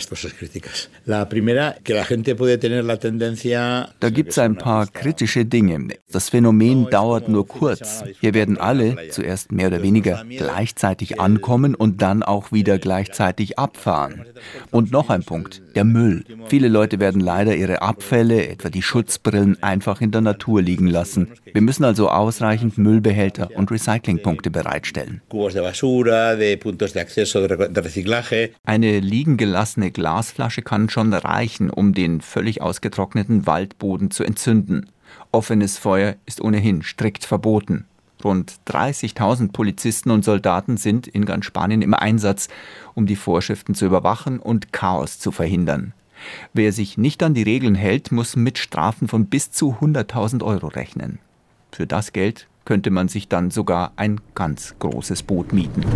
Da gibt es ein paar kritische Dinge. Das Phänomen dauert nur kurz. Hier werden alle zuerst mehr oder weniger gleichzeitig ankommen und dann auch wieder gleichzeitig abfahren. Und noch ein Punkt, der Müll. Viele Leute werden leider ihre Abfälle, etwa die Schutzbrillen einfach in der Natur liegen lassen. Wir müssen also ausreichend Müllbehälter und Recyclingpunkte bereitstellen. Eine liegen gelassene Glasflasche kann schon reichen, um den völlig ausgetrockneten Waldboden zu entzünden. Offenes Feuer ist ohnehin strikt verboten. Rund dreißigtausend Polizisten und Soldaten sind in ganz Spanien im Einsatz, um die Vorschriften zu überwachen und Chaos zu verhindern. Wer sich nicht an die Regeln hält, muss mit Strafen von bis zu hunderttausend Euro rechnen. Für das Geld könnte man sich dann sogar ein ganz großes Boot mieten.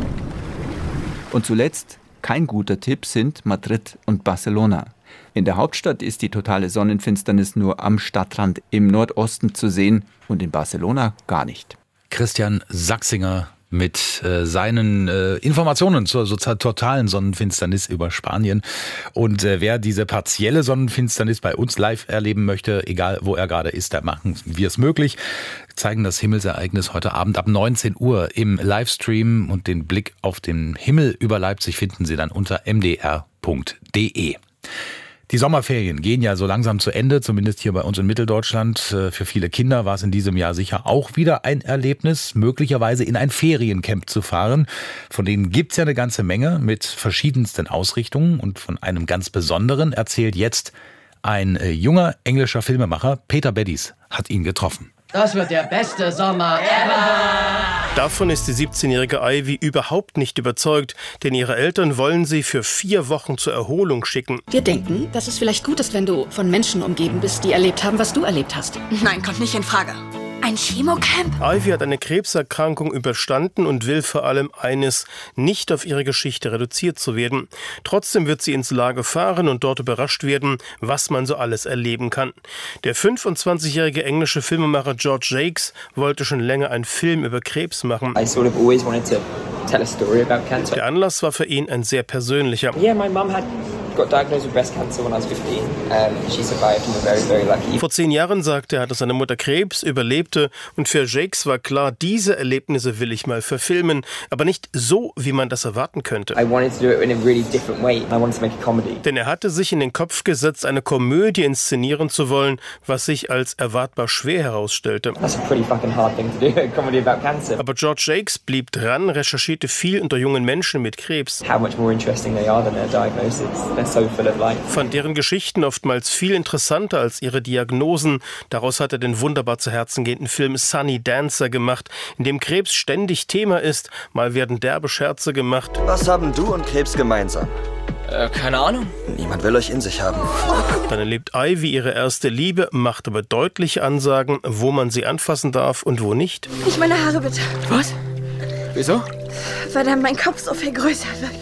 Und zuletzt, kein guter Tipp sind Madrid und Barcelona. In der Hauptstadt ist die totale Sonnenfinsternis nur am Stadtrand im Nordosten zu sehen und in Barcelona gar nicht. Christian Sachsinger mit äh, seinen äh, Informationen zur, zur totalen Sonnenfinsternis über Spanien. Und äh, wer diese partielle Sonnenfinsternis bei uns live erleben möchte, egal wo er gerade ist, da machen wir es möglich. Wir zeigen das Himmelsereignis heute Abend ab neunzehn Uhr im Livestream und den Blick auf den Himmel über Leipzig finden Sie dann unter m d r punkt d e. Die Sommerferien gehen ja so langsam zu Ende, zumindest hier bei uns in Mitteldeutschland. Für viele Kinder war es in diesem Jahr sicher auch wieder ein Erlebnis, möglicherweise in ein Feriencamp zu fahren. Von denen gibt's ja eine ganze Menge mit verschiedensten Ausrichtungen. Und von einem ganz besonderen erzählt jetzt ein junger englischer Filmemacher. Peter Beddies hat ihn getroffen. Das wird der beste Sommer ever! Davon ist die siebzehnjährige Ivy überhaupt nicht überzeugt, denn ihre Eltern wollen sie für vier Wochen zur Erholung schicken. Wir denken, dass es vielleicht gut ist, wenn du von Menschen umgeben bist, die erlebt haben, was du erlebt hast. Nein, kommt nicht in Frage. Ein Chemocamp? Ivy hat eine Krebserkrankung überstanden und will vor allem eines, nicht auf ihre Geschichte reduziert zu werden. Trotzdem wird sie ins Lager fahren und dort überrascht werden, was man so alles erleben kann. Der fünfundzwanzigjährige englische Filmemacher George Jakes wollte schon länger einen Film über Krebs machen. I sort of always wanted to tell a story about cancer. Der Anlass war für ihn ein sehr persönlicher. Yeah, my mum had got diagnosed with breast cancer when I was fifteen. Um, she survived and we're very, very lucky. Vor zehn Jahren sagte er, hatte seine Mutter Krebs, überlebte, und für Jakes war klar, diese Erlebnisse will ich mal verfilmen, aber nicht so, wie man das erwarten könnte. I wanted to do it in a really different way. I wanted to make a comedy. Denn er hatte sich in den Kopf gesetzt, eine Komödie inszenieren zu wollen, was sich als erwartbar schwer herausstellte. That's a pretty fucking hard thing to do, a comedy about cancer. Aber George Jakes blieb dran, recherchierte viel unter jungen Menschen mit Krebs. How much more interesting they are than their diagnosis. They're so full of life. Fand deren Geschichten oftmals viel interessanter als ihre Diagnosen. Daraus hat er den wunderbar zu Herzen gehenden Film Sunny Dancer gemacht, in dem Krebs ständig Thema ist. Mal werden derbe Scherze gemacht. Was haben du und Krebs gemeinsam? Äh, keine Ahnung. Niemand will euch in sich haben. Dann erlebt Ivy ihre erste Liebe, macht aber deutliche Ansagen, wo man sie anfassen darf und wo nicht. Nicht meine Haare, bitte. Was? Wieso? Weil dann mein Kopf so viel größer wird.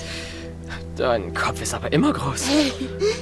Dein Kopf ist aber immer groß. Hey,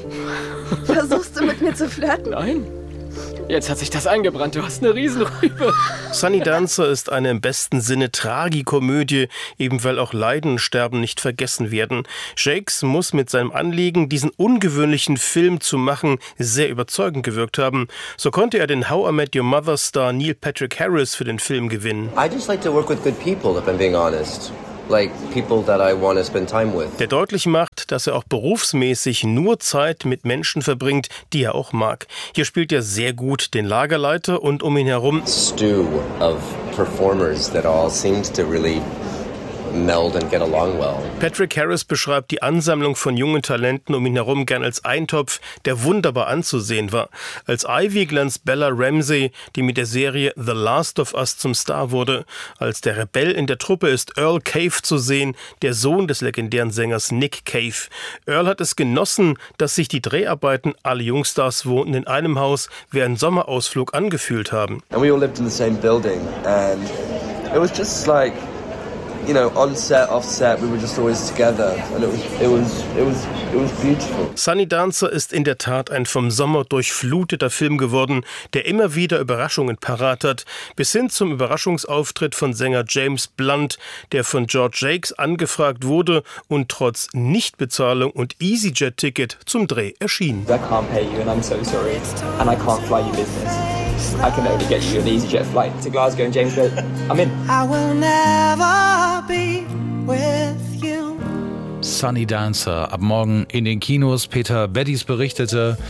versuchst du mit mir zu flirten? Nein. Jetzt hat sich das eingebrannt, du hast eine Riesenrübe. Sunny Dancer ist eine im besten Sinne Tragikomödie, eben weil auch Leiden und Sterben nicht vergessen werden. Jakes muss mit seinem Anliegen, diesen ungewöhnlichen Film zu machen, sehr überzeugend gewirkt haben. So konnte er den How I Met Your Mother Star Neil Patrick Harris für den Film gewinnen. I just like to work with good people, if I'm being honest. Like people that I want to spend time with. Der deutlich macht, dass er auch berufsmäßig nur Zeit mit Menschen verbringt, die er auch mag. Hier spielt er sehr gut den Lagerleiter und um ihn herum stew of performers that all seems to really meld and get along well. Patrick Harris beschreibt die Ansammlung von jungen Talenten um ihn herum gern als Eintopf, der wunderbar anzusehen war. Als Ivy glänzt Bella Ramsey, die mit der Serie The Last of Us zum Star wurde. Als der Rebell in der Truppe ist Earl Cave zu sehen, der Sohn des legendären Sängers Nick Cave. Earl hat es genossen, dass sich die Dreharbeiten, alle Jungstars wohnten in einem Haus, wie ein Sommerausflug angefühlt haben. And we all lived in the same building and it was just like, you know, on set, off set, we were just always together and it was, it was, it was, it was beautiful. Sunny Dancer ist in der Tat ein vom Sommer durchfluteter Film geworden, der immer wieder Überraschungen parat hat, bis hin zum Überraschungsauftritt von Sänger James Blunt, der von George Jakes angefragt wurde und trotz Nichtbezahlung und EasyJet-Ticket zum Dreh erschien. I can't pay you and I'm so sorry and I can't fly you business. I can only get you an EasyJet flight to Glasgow and James Blunt. I'm in. I will never be with you. Sunny Dancer, ab morgen in den Kinos. Peter Beddies berichtete.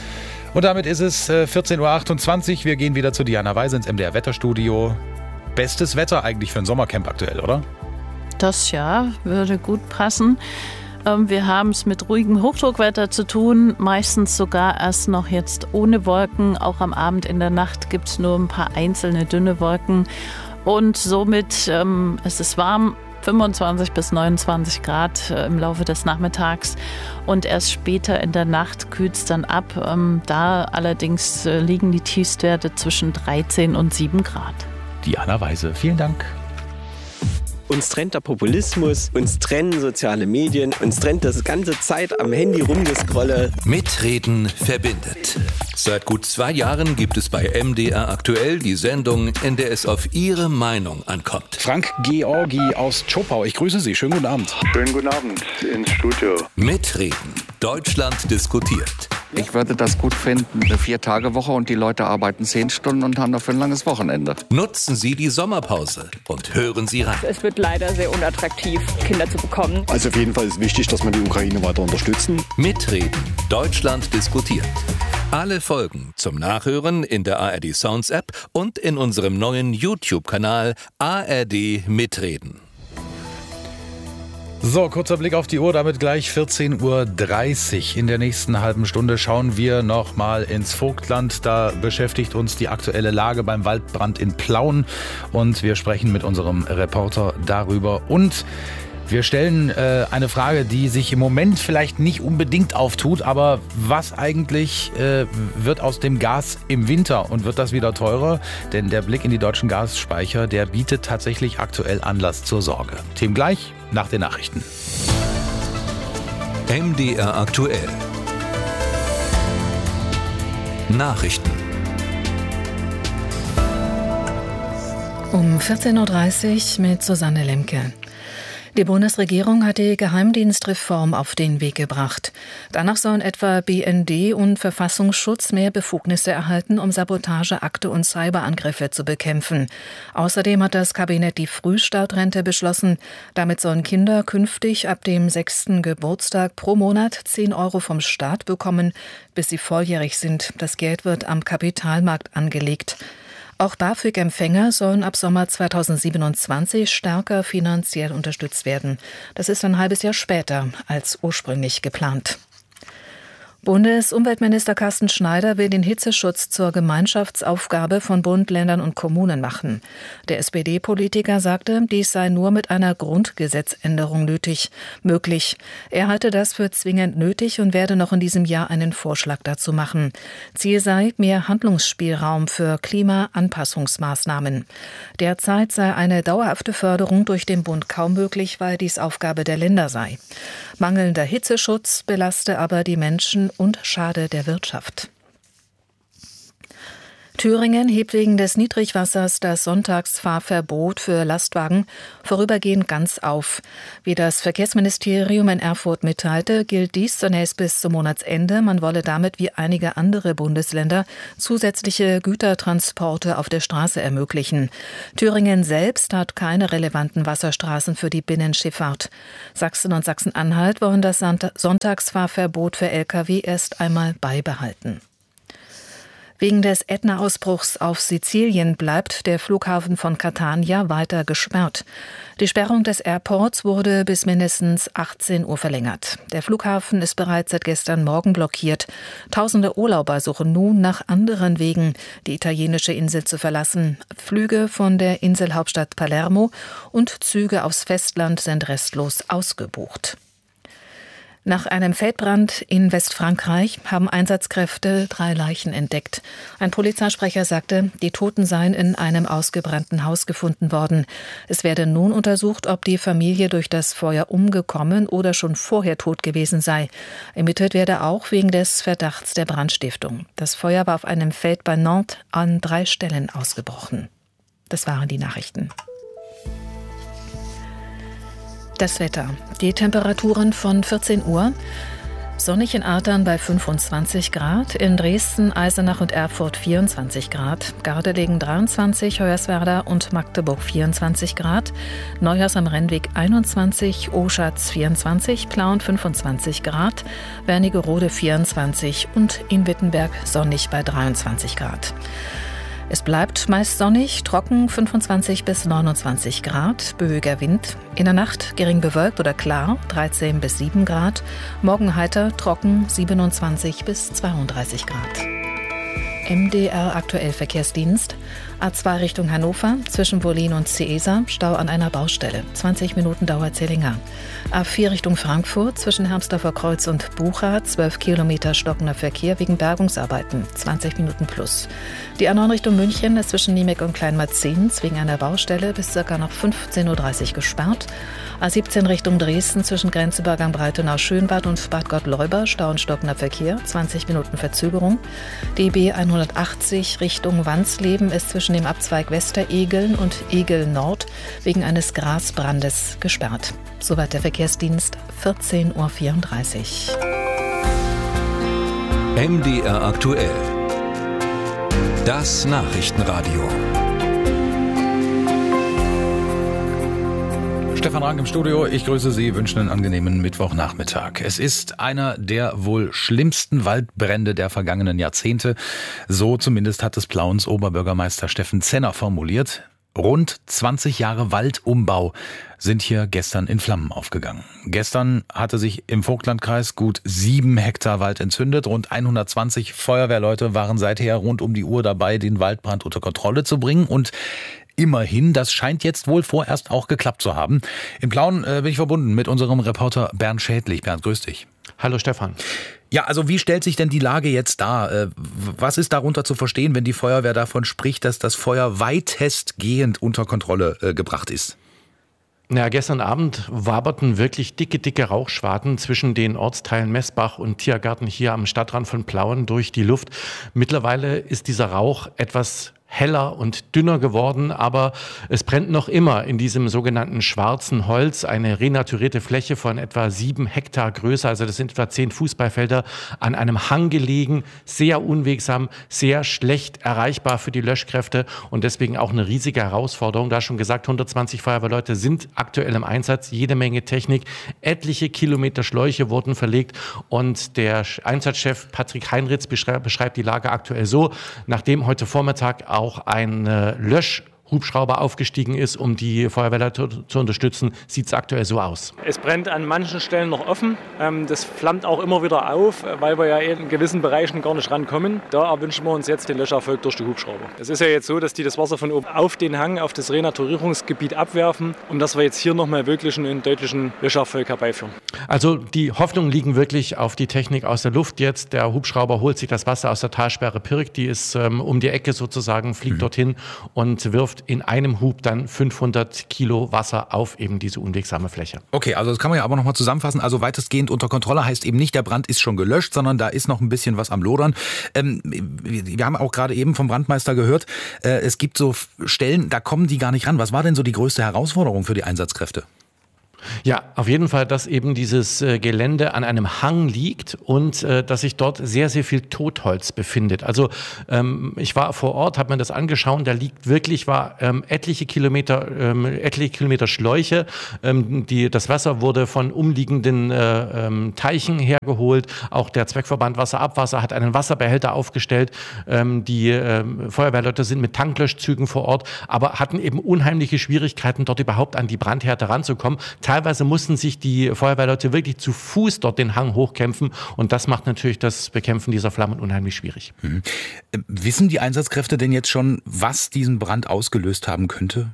Und damit ist es vierzehn Uhr achtundzwanzig. Wir gehen wieder zu Diana Weise ins M D R-Wetterstudio. Bestes Wetter eigentlich für ein Sommercamp aktuell, oder? Das ja, würde gut passen. Wir haben es mit ruhigem Hochdruckwetter zu tun, meistens sogar erst noch jetzt ohne Wolken. Auch am Abend in der Nacht gibt es nur ein paar einzelne dünne Wolken. Und somit ähm, es ist warm, fünfundzwanzig bis neunundzwanzig Grad äh, im Laufe des Nachmittags. Und erst später in der Nacht kühlt es dann ab. Ähm, da allerdings äh, liegen die Tiefstwerte zwischen dreizehn und sieben Grad. Diana Weise, vielen Dank. Uns trennt der Populismus, uns trennen soziale Medien, uns trennt das ganze Zeit am Handy rumgescrolle. Mitreden verbindet. Seit gut zwei Jahren gibt es bei M D R aktuell die Sendung, in der es auf Ihre Meinung ankommt. Frank Georgi aus Zschopau, ich grüße Sie. Schönen guten Abend. Schönen guten Abend ins Studio. Mitreden. Deutschland diskutiert. Ich würde das gut finden, eine Vier-Tage-Woche und die Leute arbeiten zehn Stunden und haben dafür ein langes Wochenende. Nutzen Sie die Sommerpause und hören Sie rein. Es wird leider sehr unattraktiv, Kinder zu bekommen. Also auf jeden Fall ist wichtig, dass wir die Ukraine weiter unterstützen. Mitreden. Deutschland diskutiert. Alle Folgen zum Nachhören in der A R D Sounds App und in unserem neuen YouTube-Kanal A R D Mitreden. So, kurzer Blick auf die Uhr, damit gleich vierzehn Uhr dreißig. In der nächsten halben Stunde schauen wir noch mal ins Vogtland. Da beschäftigt uns die aktuelle Lage beim Waldbrand in Plauen. Und wir sprechen mit unserem Reporter darüber. Und wir stellen äh, eine Frage, die sich im Moment vielleicht nicht unbedingt auftut. Aber was eigentlich äh, wird aus dem Gas im Winter? Und wird das wieder teurer? Denn der Blick in die deutschen Gasspeicher, der bietet tatsächlich aktuell Anlass zur Sorge. Themen gleich nach den Nachrichten. M D R aktuell. Nachrichten. Um vierzehn Uhr dreißig mit Susanne Lemke. Die Bundesregierung hat die Geheimdienstreform auf den Weg gebracht. Danach sollen etwa B N D und Verfassungsschutz mehr Befugnisse erhalten, um Sabotageakte und Cyberangriffe zu bekämpfen. Außerdem hat das Kabinett die Frühstartrente beschlossen. Damit sollen Kinder künftig ab dem sechsten Geburtstag pro Monat zehn Euro vom Staat bekommen, bis sie volljährig sind. Das Geld wird am Kapitalmarkt angelegt. Auch BAföG-Empfänger sollen ab Sommer zweitausendsiebenundzwanzig stärker finanziell unterstützt werden. Das ist ein halbes Jahr später als ursprünglich geplant. Bundesumweltminister Carsten Schneider will den Hitzeschutz zur Gemeinschaftsaufgabe von Bund, Ländern und Kommunen machen. Der S P D-Politiker sagte, dies sei nur mit einer Grundgesetzänderung nötig, möglich. Er halte das für zwingend nötig und werde noch in diesem Jahr einen Vorschlag dazu machen. Ziel sei mehr Handlungsspielraum für Klimaanpassungsmaßnahmen. Derzeit sei eine dauerhafte Förderung durch den Bund kaum möglich, weil dies Aufgabe der Länder sei. Mangelnder Hitzeschutz belaste aber die Menschen und schade der Wirtschaft. Thüringen hebt wegen des Niedrigwassers das Sonntagsfahrverbot für Lastwagen vorübergehend ganz auf. Wie das Verkehrsministerium in Erfurt mitteilte, gilt dies zunächst bis zum Monatsende. Man wolle damit wie einige andere Bundesländer zusätzliche Gütertransporte auf der Straße ermöglichen. Thüringen selbst hat keine relevanten Wasserstraßen für die Binnenschifffahrt. Sachsen und Sachsen-Anhalt wollen das Sonntagsfahrverbot für Lkw erst einmal beibehalten. Wegen des Ätna-Ausbruchs auf Sizilien bleibt der Flughafen von Catania weiter gesperrt. Die Sperrung des Airports wurde bis mindestens achtzehn Uhr verlängert. Der Flughafen ist bereits seit gestern Morgen blockiert. Tausende Urlauber suchen nun nach anderen Wegen, die italienische Insel zu verlassen. Flüge von der Inselhauptstadt Palermo und Züge aufs Festland sind restlos ausgebucht. Nach einem Feldbrand in Westfrankreich haben Einsatzkräfte drei Leichen entdeckt. Ein Polizeisprecher sagte, die Toten seien in einem ausgebrannten Haus gefunden worden. Es werde nun untersucht, ob die Familie durch das Feuer umgekommen oder schon vorher tot gewesen sei. Ermittelt werde auch wegen des Verdachts der Brandstiftung. Das Feuer war auf einem Feld bei Nantes an drei Stellen ausgebrochen. Das waren die Nachrichten. Das Wetter. Die Temperaturen von vierzehn Uhr. Sonnig in Adern bei fünfundzwanzig Grad, in Dresden, Eisenach und Erfurt vierundzwanzig Grad, Gardelegen dreiundzwanzig, Hoyerswerda und Magdeburg vierundzwanzig Grad, Neuhaus am Rennweg einundzwanzig, Oschatz vierundzwanzig, Plauen fünfundzwanzig Grad, Wernigerode vierundzwanzig und in Wittenberg sonnig bei dreiundzwanzig Grad. Es bleibt meist sonnig, trocken fünfundzwanzig bis neunundzwanzig Grad, böiger Wind. In der Nacht gering bewölkt oder klar, dreizehn bis sieben Grad. Morgen heiter, trocken, siebenundzwanzig bis zweiunddreißig Grad. M D R aktuell Verkehrsdienst. A zwei Richtung Hannover, zwischen Wollin und Ciesa, Stau an einer Baustelle. zwanzig Minuten dauert sehr länger. A vier Richtung Frankfurt, zwischen Hermsdorfer Kreuz und Bucha, zwölf Kilometer stockender Verkehr wegen Bergungsarbeiten, zwanzig Minuten plus. Die A neun Richtung München ist zwischen Niemek und Kleinmarzens wegen einer Baustelle bis ca. noch fünfzehn Uhr dreißig gesperrt. A siebzehn Richtung Dresden, zwischen Grenzübergang Breitenau-Schönbad und Bad Gottleuba, Stau und stockender Verkehr, zwanzig Minuten Verzögerung. Die B hundertachtzig Richtung Wansleben ist zwischen dem Abzweig Westeregeln und Egel Nord wegen eines Grasbrandes gesperrt. Soweit der Verkehrsdienst, vierzehn Uhr vierunddreißig. M D R aktuell. Das Nachrichtenradio. Stefan Rank im Studio, ich grüße Sie, wünsche einen angenehmen Mittwochnachmittag. Es ist einer der wohl schlimmsten Waldbrände der vergangenen Jahrzehnte. So zumindest hat es Plauens Oberbürgermeister Steffen Zenner formuliert. Rund zwanzig Jahre Waldumbau sind hier gestern in Flammen aufgegangen. Gestern hatte sich im Vogtlandkreis gut sieben Hektar Wald entzündet. Rund hundertzwanzig Feuerwehrleute waren seither rund um die Uhr dabei, den Waldbrand unter Kontrolle zu bringen. Und immerhin, das scheint jetzt wohl vorerst auch geklappt zu haben. In Plauen äh, bin ich verbunden mit unserem Reporter Bernd Schädlich. Bernd, grüß dich. Hallo Stefan. Ja, also wie stellt sich denn die Lage jetzt dar? Äh, was ist darunter zu verstehen, wenn die Feuerwehr davon spricht, dass das Feuer weitestgehend unter Kontrolle äh, gebracht ist? Ja, gestern Abend waberten wirklich dicke, dicke Rauchschwaden zwischen den Ortsteilen Messbach und Tiergarten hier am Stadtrand von Plauen durch die Luft. Mittlerweile ist dieser Rauch etwas heller und dünner geworden, aber es brennt noch immer in diesem sogenannten schwarzen Holz, eine renaturierte Fläche von etwa sieben Hektar Größe, also das sind etwa zehn Fußballfelder, an einem Hang gelegen, sehr unwegsam, sehr schlecht erreichbar für die Löschkräfte und deswegen auch eine riesige Herausforderung. Da schon gesagt, hundertzwanzig Feuerwehrleute sind aktuell im Einsatz, jede Menge Technik, etliche Kilometer Schläuche wurden verlegt und der Einsatzchef Patrick Heinritz beschreibt die Lage aktuell so, nachdem heute Vormittag auch ein äh, Löschhubschrauber aufgestiegen ist, um die Feuerwehrleute zu unterstützen, sieht es aktuell so aus. Es brennt an manchen Stellen noch offen. Ähm, das flammt auch immer wieder auf, weil wir ja in gewissen Bereichen gar nicht rankommen. Da erwünschen wir uns jetzt den Löscherfolg durch die Hubschrauber. Es ist ja jetzt so, dass die das Wasser von oben auf den Hang, auf das Renaturierungsgebiet abwerfen, um dass wir jetzt hier nochmal wirklich einen deutlichen Löscherfolg herbeiführen. Also die Hoffnungen liegen wirklich auf die Technik aus der Luft jetzt. Der Hubschrauber holt sich das Wasser aus der Talsperre Pirk, die ist ähm, um die Ecke sozusagen, fliegt mhm. dorthin und wirft in einem Hub dann fünfhundert Kilo Wasser auf eben diese unwegsame Fläche. Okay, also das kann man ja aber nochmal zusammenfassen. Also weitestgehend unter Kontrolle heißt eben nicht, der Brand ist schon gelöscht, sondern da ist noch ein bisschen was am Lodern. Ähm, wir haben auch gerade eben vom Brandmeister gehört, äh, es gibt so Stellen, da kommen die gar nicht ran. Was war denn so die größte Herausforderung für die Einsatzkräfte? Ja, auf jeden Fall, dass eben dieses äh, Gelände an einem Hang liegt und äh, dass sich dort sehr, sehr viel Totholz befindet. Also ähm, ich war vor Ort, habe mir das angeschaut, da liegt wirklich, war ähm, etliche Kilometer, ähm, etliche Kilometer Schläuche. Ähm, die, das Wasser wurde von umliegenden äh, ähm, Teichen hergeholt. Auch der Zweckverband Wasserabwasser hat einen Wasserbehälter aufgestellt. Ähm, die ähm, Feuerwehrleute sind mit Tanklöschzügen vor Ort, aber hatten eben unheimliche Schwierigkeiten, dort überhaupt an die Brandherde ranzukommen. Teilweise mussten sich die Feuerwehrleute wirklich zu Fuß dort den Hang hochkämpfen und das macht natürlich das Bekämpfen dieser Flammen unheimlich schwierig. Mhm. Wissen die Einsatzkräfte denn jetzt schon, was diesen Brand ausgelöst haben könnte?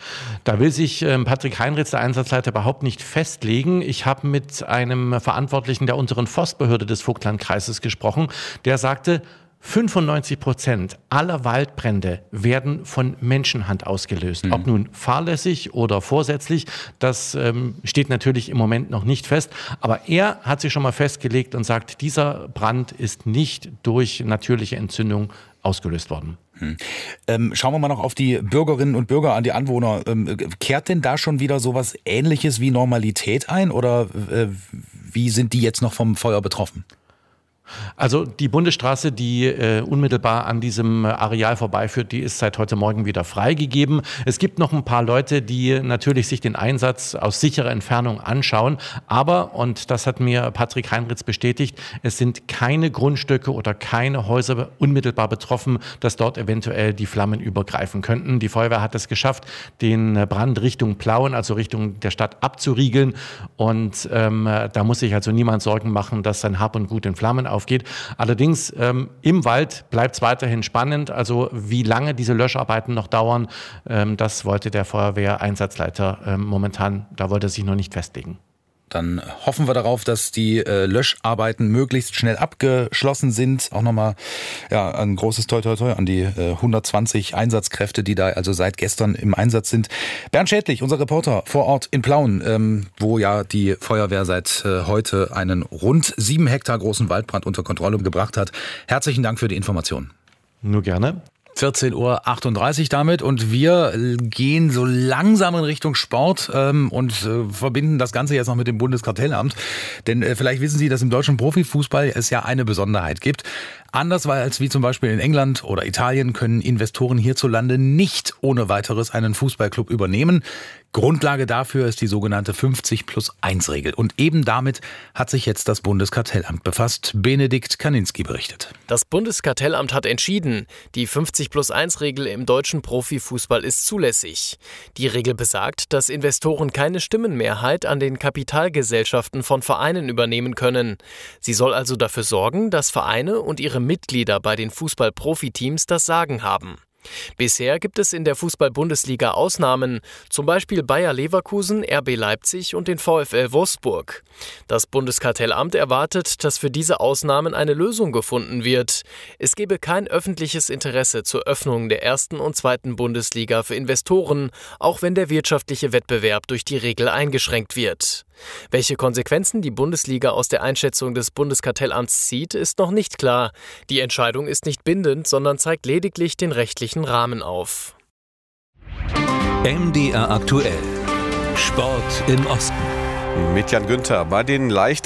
Da will sich ähm, Patrick Heinritz, der Einsatzleiter, überhaupt nicht festlegen. Ich habe mit einem Verantwortlichen der unteren Forstbehörde des Vogtlandkreises gesprochen, der sagte, fünfundneunzig Prozent aller Waldbrände werden von Menschenhand ausgelöst. Mhm. Ob nun fahrlässig oder vorsätzlich, das ähm, steht natürlich im Moment noch nicht fest. Aber er hat sich schon mal festgelegt und sagt, dieser Brand ist nicht durch natürliche Entzündung ausgelöst worden. Hm. Ähm, schauen wir mal noch auf die Bürgerinnen und Bürger, an die Anwohner. Ähm, kehrt denn da schon wieder sowas Ähnliches wie Normalität ein? Oder äh, wie sind die jetzt noch vom Feuer betroffen? Also die Bundesstraße, die äh, unmittelbar an diesem Areal vorbeiführt, die ist seit heute Morgen wieder freigegeben. Es gibt noch ein paar Leute, die natürlich sich den Einsatz aus sicherer Entfernung anschauen. Aber, und das hat mir Patrick Heinrichs bestätigt, es sind keine Grundstücke oder keine Häuser unmittelbar betroffen, dass dort eventuell die Flammen übergreifen könnten. Die Feuerwehr hat es geschafft, den Brand Richtung Plauen, also Richtung der Stadt, abzuriegeln. Und ähm, da muss sich also niemand Sorgen machen, dass sein Hab und Gut in Flammen aufgeht. Allerdings ähm, im Wald bleibt es weiterhin spannend. Also wie lange diese Löscharbeiten noch dauern, ähm, das wollte der Feuerwehreinsatzleiter ähm, momentan, da wollte er sich noch nicht festlegen. Dann hoffen wir darauf, dass die äh, Löscharbeiten möglichst schnell abgeschlossen sind. Auch nochmal ja, ein großes Toi Toi Toi an die äh, hundertzwanzig Einsatzkräfte, die da also seit gestern im Einsatz sind. Bernd Schädlich, unser Reporter vor Ort in Plauen, ähm, wo ja die Feuerwehr seit äh, heute einen rund sieben Hektar großen Waldbrand unter Kontrolle gebracht hat. Herzlichen Dank für die Information. Nur gerne. vierzehn Uhr achtunddreißig damit und wir gehen so langsam in Richtung Sport ähm, und äh, verbinden das Ganze jetzt noch mit dem Bundeskartellamt. Denn äh, vielleicht wissen Sie, dass im deutschen Profifußball es ja eine Besonderheit gibt. Anders als wie zum Beispiel in England oder Italien können Investoren hierzulande nicht ohne weiteres einen Fußballclub übernehmen. Grundlage dafür ist die sogenannte fünfzig plus eins Regel. Und eben damit hat sich jetzt das Bundeskartellamt befasst. Benedikt Kaninski berichtet. Das Bundeskartellamt hat entschieden, die fünfzig plus eins Regel im deutschen Profifußball ist zulässig. Die Regel besagt, dass Investoren keine Stimmenmehrheit an den Kapitalgesellschaften von Vereinen übernehmen können. Sie soll also dafür sorgen, dass Vereine und ihre Mitglieder bei den Fußball-Profiteams das Sagen haben. Bisher gibt es in der Fußball-Bundesliga Ausnahmen, zum Beispiel Bayer Leverkusen, R B Leipzig und den VfL Wolfsburg. Das Bundeskartellamt erwartet, dass für diese Ausnahmen eine Lösung gefunden wird. Es gebe kein öffentliches Interesse zur Öffnung der ersten und zweiten Bundesliga für Investoren, auch wenn der wirtschaftliche Wettbewerb durch die Regel eingeschränkt wird. Welche Konsequenzen die Bundesliga aus der Einschätzung des Bundeskartellamts zieht, ist noch nicht klar. Die Entscheidung ist nicht bindend, sondern zeigt lediglich den rechtlichen Rahmen auf. M D R aktuell. Sport im Osten. Mit Jan Günther. Bei den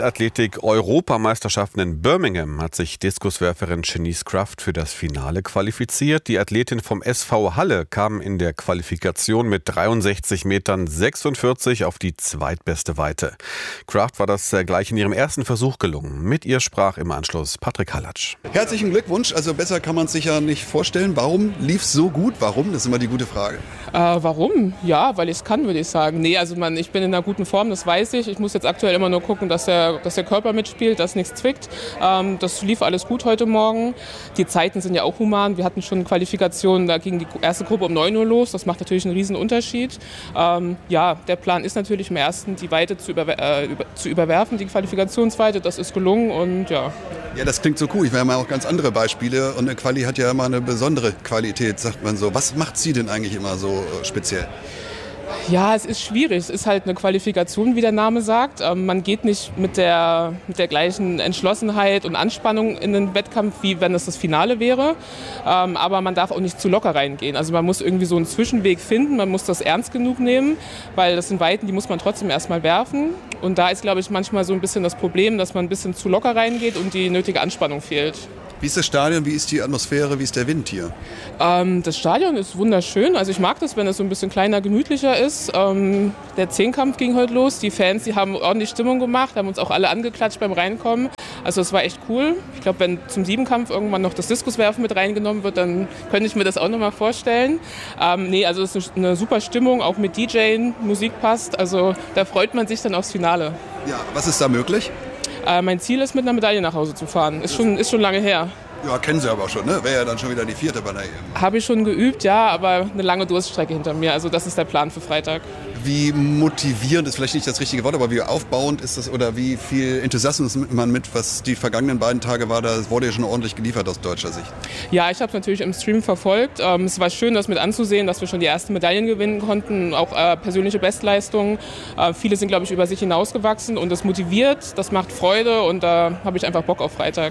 Leichtathletik-Europameisterschaften in Birmingham hat sich Diskuswerferin Shanice Kraft für das Finale qualifiziert. Die Athletin vom S V Halle kam in der Qualifikation mit dreiundsechzig Metern sechsundvierzig auf die zweitbeste Weite. Kraft war das gleich in ihrem ersten Versuch gelungen. Mit ihr sprach im Anschluss Patrick Hallatsch. Herzlichen Glückwunsch. Also besser kann man es sich ja nicht vorstellen. Warum lief es so gut? Warum? Das ist immer die gute Frage. Äh, warum? Ja, weil ich es kann, würde ich sagen. Nee, also man, ich bin in einer guten Form, das weiß ich. Ich muss jetzt aktuell immer nur gucken, dass der, dass der Körper mitspielt, dass nichts zwickt. Ähm, das lief alles gut heute Morgen. Die Zeiten sind ja auch human. Wir hatten schon Qualifikationen, da ging die erste Gruppe um neun Uhr los. Das macht natürlich einen riesen Unterschied. Ähm, ja, der Plan ist natürlich im ersten, die Weite zu, überwer- äh, über, zu überwerfen, die Qualifikationsweite. Das ist gelungen und ja. Ja, das klingt so cool. Ich habe ja auch ganz andere Beispiele. Und eine Quali hat ja immer eine besondere Qualität, sagt man so. Was macht sie denn eigentlich immer so speziell? Ja, es ist schwierig. Es ist halt eine Qualifikation, wie der Name sagt. Ähm, man geht nicht mit der, mit der gleichen Entschlossenheit und Anspannung in den Wettkampf, wie wenn es das Finale wäre. Ähm, aber man darf auch nicht zu locker reingehen. Also man muss irgendwie so einen Zwischenweg finden. Man muss das ernst genug nehmen, weil das sind Weiten, die muss man trotzdem erstmal werfen. Und da ist, glaube ich, manchmal so ein bisschen das Problem, dass man ein bisschen zu locker reingeht und die nötige Anspannung fehlt. Wie ist das Stadion, wie ist die Atmosphäre, wie ist der Wind hier? Ähm, das Stadion ist wunderschön. Also ich mag das, wenn es so ein bisschen kleiner, gemütlicher ist. Ähm, der Zehnkampf ging heute los. Die Fans, die haben ordentlich Stimmung gemacht, haben uns auch alle angeklatscht beim Reinkommen. Also es war echt cool. Ich glaube, wenn zum Siebenkampf irgendwann noch das Diskuswerfen mit reingenommen wird, dann könnte ich mir das auch noch mal vorstellen. Ähm, nee, also es ist eine super Stimmung, auch mit D J, Musik passt. Also da freut man sich dann aufs Finale. Ja, was ist da möglich? Äh, mein Ziel ist, mit einer Medaille nach Hause zu fahren. Ist schon, ist schon lange her. Ja, kennen Sie aber auch schon, ne? Wäre ja dann schon wieder die vierte bei der E M. Habe ich schon geübt, ja, aber eine lange Durststrecke hinter mir. Also das ist der Plan für Freitag. Wie motivierend ist vielleicht nicht das richtige Wort, aber wie aufbauend ist das oder wie viel Enthusiasmus nimmt man mit, was die vergangenen beiden Tage war? Da wurde ja schon ordentlich geliefert aus deutscher Sicht. Ja, ich habe es natürlich im Stream verfolgt. Ähm, es war schön, das mit anzusehen, dass wir schon die ersten Medaillen gewinnen konnten, auch äh, persönliche Bestleistungen. Äh, viele sind, glaube ich, über sich hinausgewachsen und das motiviert, das macht Freude und da äh, habe ich einfach Bock auf Freitag.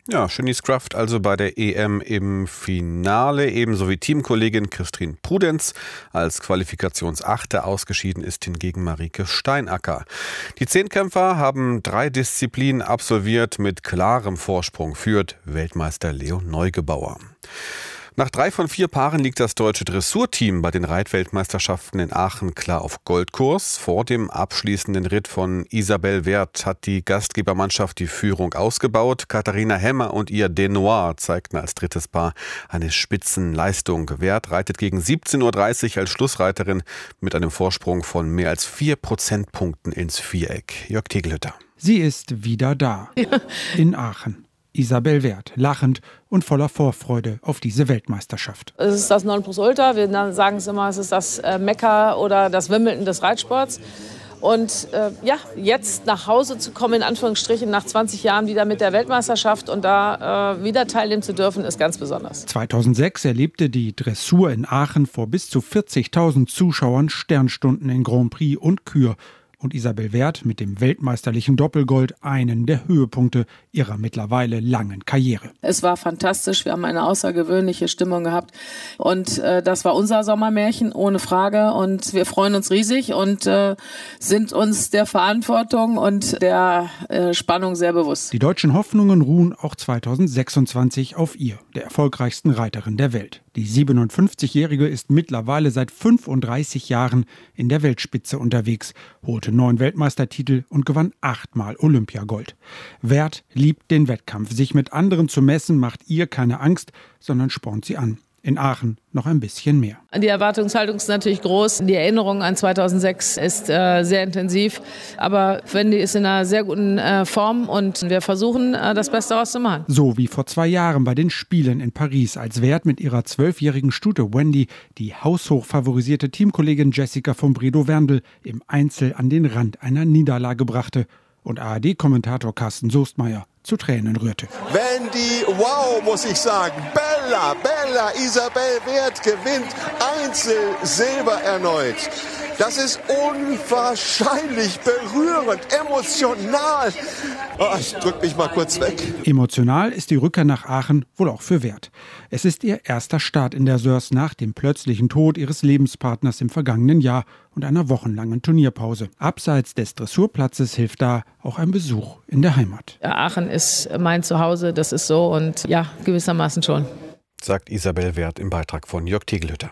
Ja, Shanice Kraft also bei der E M im Finale, ebenso wie Teamkollegin Christine Prudenz. Als Qualifikationsachte ausgeschieden ist hingegen Marike Steinacker. Die Zehnkämpfer haben drei Disziplinen absolviert. Mit klarem Vorsprung führt Weltmeister Leo Neugebauer. Nach drei von vier Paaren liegt das deutsche Dressurteam bei den Reitweltmeisterschaften in Aachen klar auf Goldkurs. Vor dem abschließenden Ritt von Isabelle Werth hat die Gastgebermannschaft die Führung ausgebaut. Katharina Hemmer und ihr Denoir zeigten als drittes Paar eine Spitzenleistung. Werth reitet gegen siebzehn Uhr dreißig als Schlussreiterin mit einem Vorsprung von mehr als vier Prozentpunkten ins Viereck. Jörg Tegelhütter. Sie ist wieder da. In Aachen. Isabelle Werth, lachend und voller Vorfreude auf diese Weltmeisterschaft. Es ist das Nonplusultra. Wir sagen es immer, es ist das Mekka oder das Wimbledon des Reitsports. Und äh, ja, jetzt nach Hause zu kommen, in Anführungsstrichen, nach zwanzig Jahren wieder mit der Weltmeisterschaft und da äh, wieder teilnehmen zu dürfen, ist ganz besonders. zweitausendsechs erlebte die Dressur in Aachen vor bis zu vierzigtausend Zuschauern Sternstunden in Grand Prix und Kür. Und Isabelle Werth mit dem weltmeisterlichen Doppelgold einen der Höhepunkte ihrer mittlerweile langen Karriere. Es war fantastisch, wir haben eine außergewöhnliche Stimmung gehabt und äh, das war unser Sommermärchen, ohne Frage, und wir freuen uns riesig und äh, sind uns der Verantwortung und der äh, Spannung sehr bewusst. Die deutschen Hoffnungen ruhen auch zweitausendsechsundzwanzig auf ihr, der erfolgreichsten Reiterin der Welt. Die siebenundfünfzigjährige ist mittlerweile seit fünfunddreißig Jahren in der Weltspitze unterwegs, holte neun Weltmeistertitel und gewann achtmal Olympiagold. Werth liebt den Wettkampf. Sich mit anderen zu messen, macht ihr keine Angst, sondern spornt sie an. In Aachen noch ein bisschen mehr. Die Erwartungshaltung ist natürlich groß. Die Erinnerung an zweitausendsechs ist äh, sehr intensiv. Aber Wendy ist in einer sehr guten äh, Form und wir versuchen, äh, das Beste daraus zu machen. So wie vor zwei Jahren bei den Spielen in Paris, als Werth mit ihrer zwölfjährigen Stute Wendy die haushoch favorisierte Teamkollegin Jessica von Bredow-Werndl im Einzel an den Rand einer Niederlage brachte und A R D-Kommentator Carsten Soestmeier zu Tränen rührte. Wendy, wow, muss ich sagen. Bella, Bella, Isabelle Werth gewinnt Einzel Silber erneut. Das ist unwahrscheinlich berührend, emotional. Oh, ich drück mich mal kurz weg. Emotional ist die Rückkehr nach Aachen wohl auch für Werth. Es ist ihr erster Start in der Sörs nach dem plötzlichen Tod ihres Lebenspartners im vergangenen Jahr und einer wochenlangen Turnierpause. Abseits des Dressurplatzes hilft da auch ein Besuch in der Heimat. Ja, Aachen ist mein Zuhause, das ist so und ja, gewissermaßen schon. Sagt Isabelle Werth im Beitrag von Jörg Tegelhütter.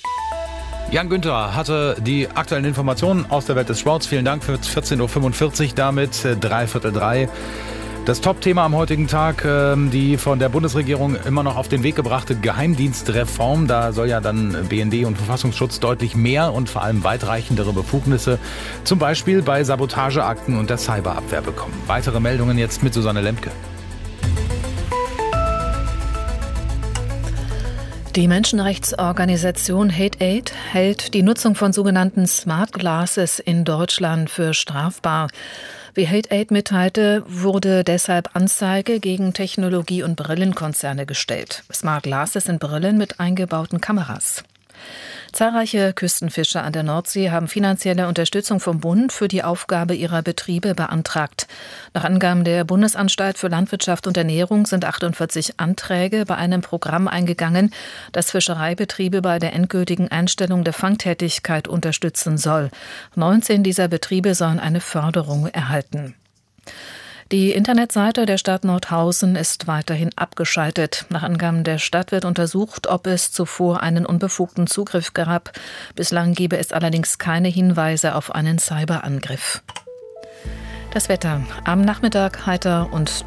Jan Günther hatte die aktuellen Informationen aus der Welt des Sports. Vielen Dank für vierzehn Uhr fünfundvierzig, damit dreiviertel drei. Das Top-Thema am heutigen Tag, die von der Bundesregierung immer noch auf den Weg gebrachte Geheimdienstreform. Da soll ja dann B N D und Verfassungsschutz deutlich mehr und vor allem weitreichendere Befugnisse, zum Beispiel bei Sabotageakten und der Cyberabwehr bekommen. Weitere Meldungen jetzt mit Susanne Lemke. Die Menschenrechtsorganisation Hate Aid hält die Nutzung von sogenannten Smart Glasses in Deutschland für strafbar. Wie Hate Aid mitteilte, wurde deshalb Anzeige gegen Technologie- und Brillenkonzerne gestellt. Smart Glasses sind Brillen mit eingebauten Kameras. Zahlreiche Küstenfischer an der Nordsee haben finanzielle Unterstützung vom Bund für die Aufgabe ihrer Betriebe beantragt. Nach Angaben der Bundesanstalt für Landwirtschaft und Ernährung sind achtundvierzig Anträge bei einem Programm eingegangen, das Fischereibetriebe bei der endgültigen Einstellung der Fangtätigkeit unterstützen soll. neunzehn dieser Betriebe sollen eine Förderung erhalten. Die Internetseite der Stadt Nordhausen ist weiterhin abgeschaltet. Nach Angaben der Stadt wird untersucht, ob es zuvor einen unbefugten Zugriff gab. Bislang gebe es allerdings keine Hinweise auf einen Cyberangriff. Das Wetter. Am Nachmittag heiter und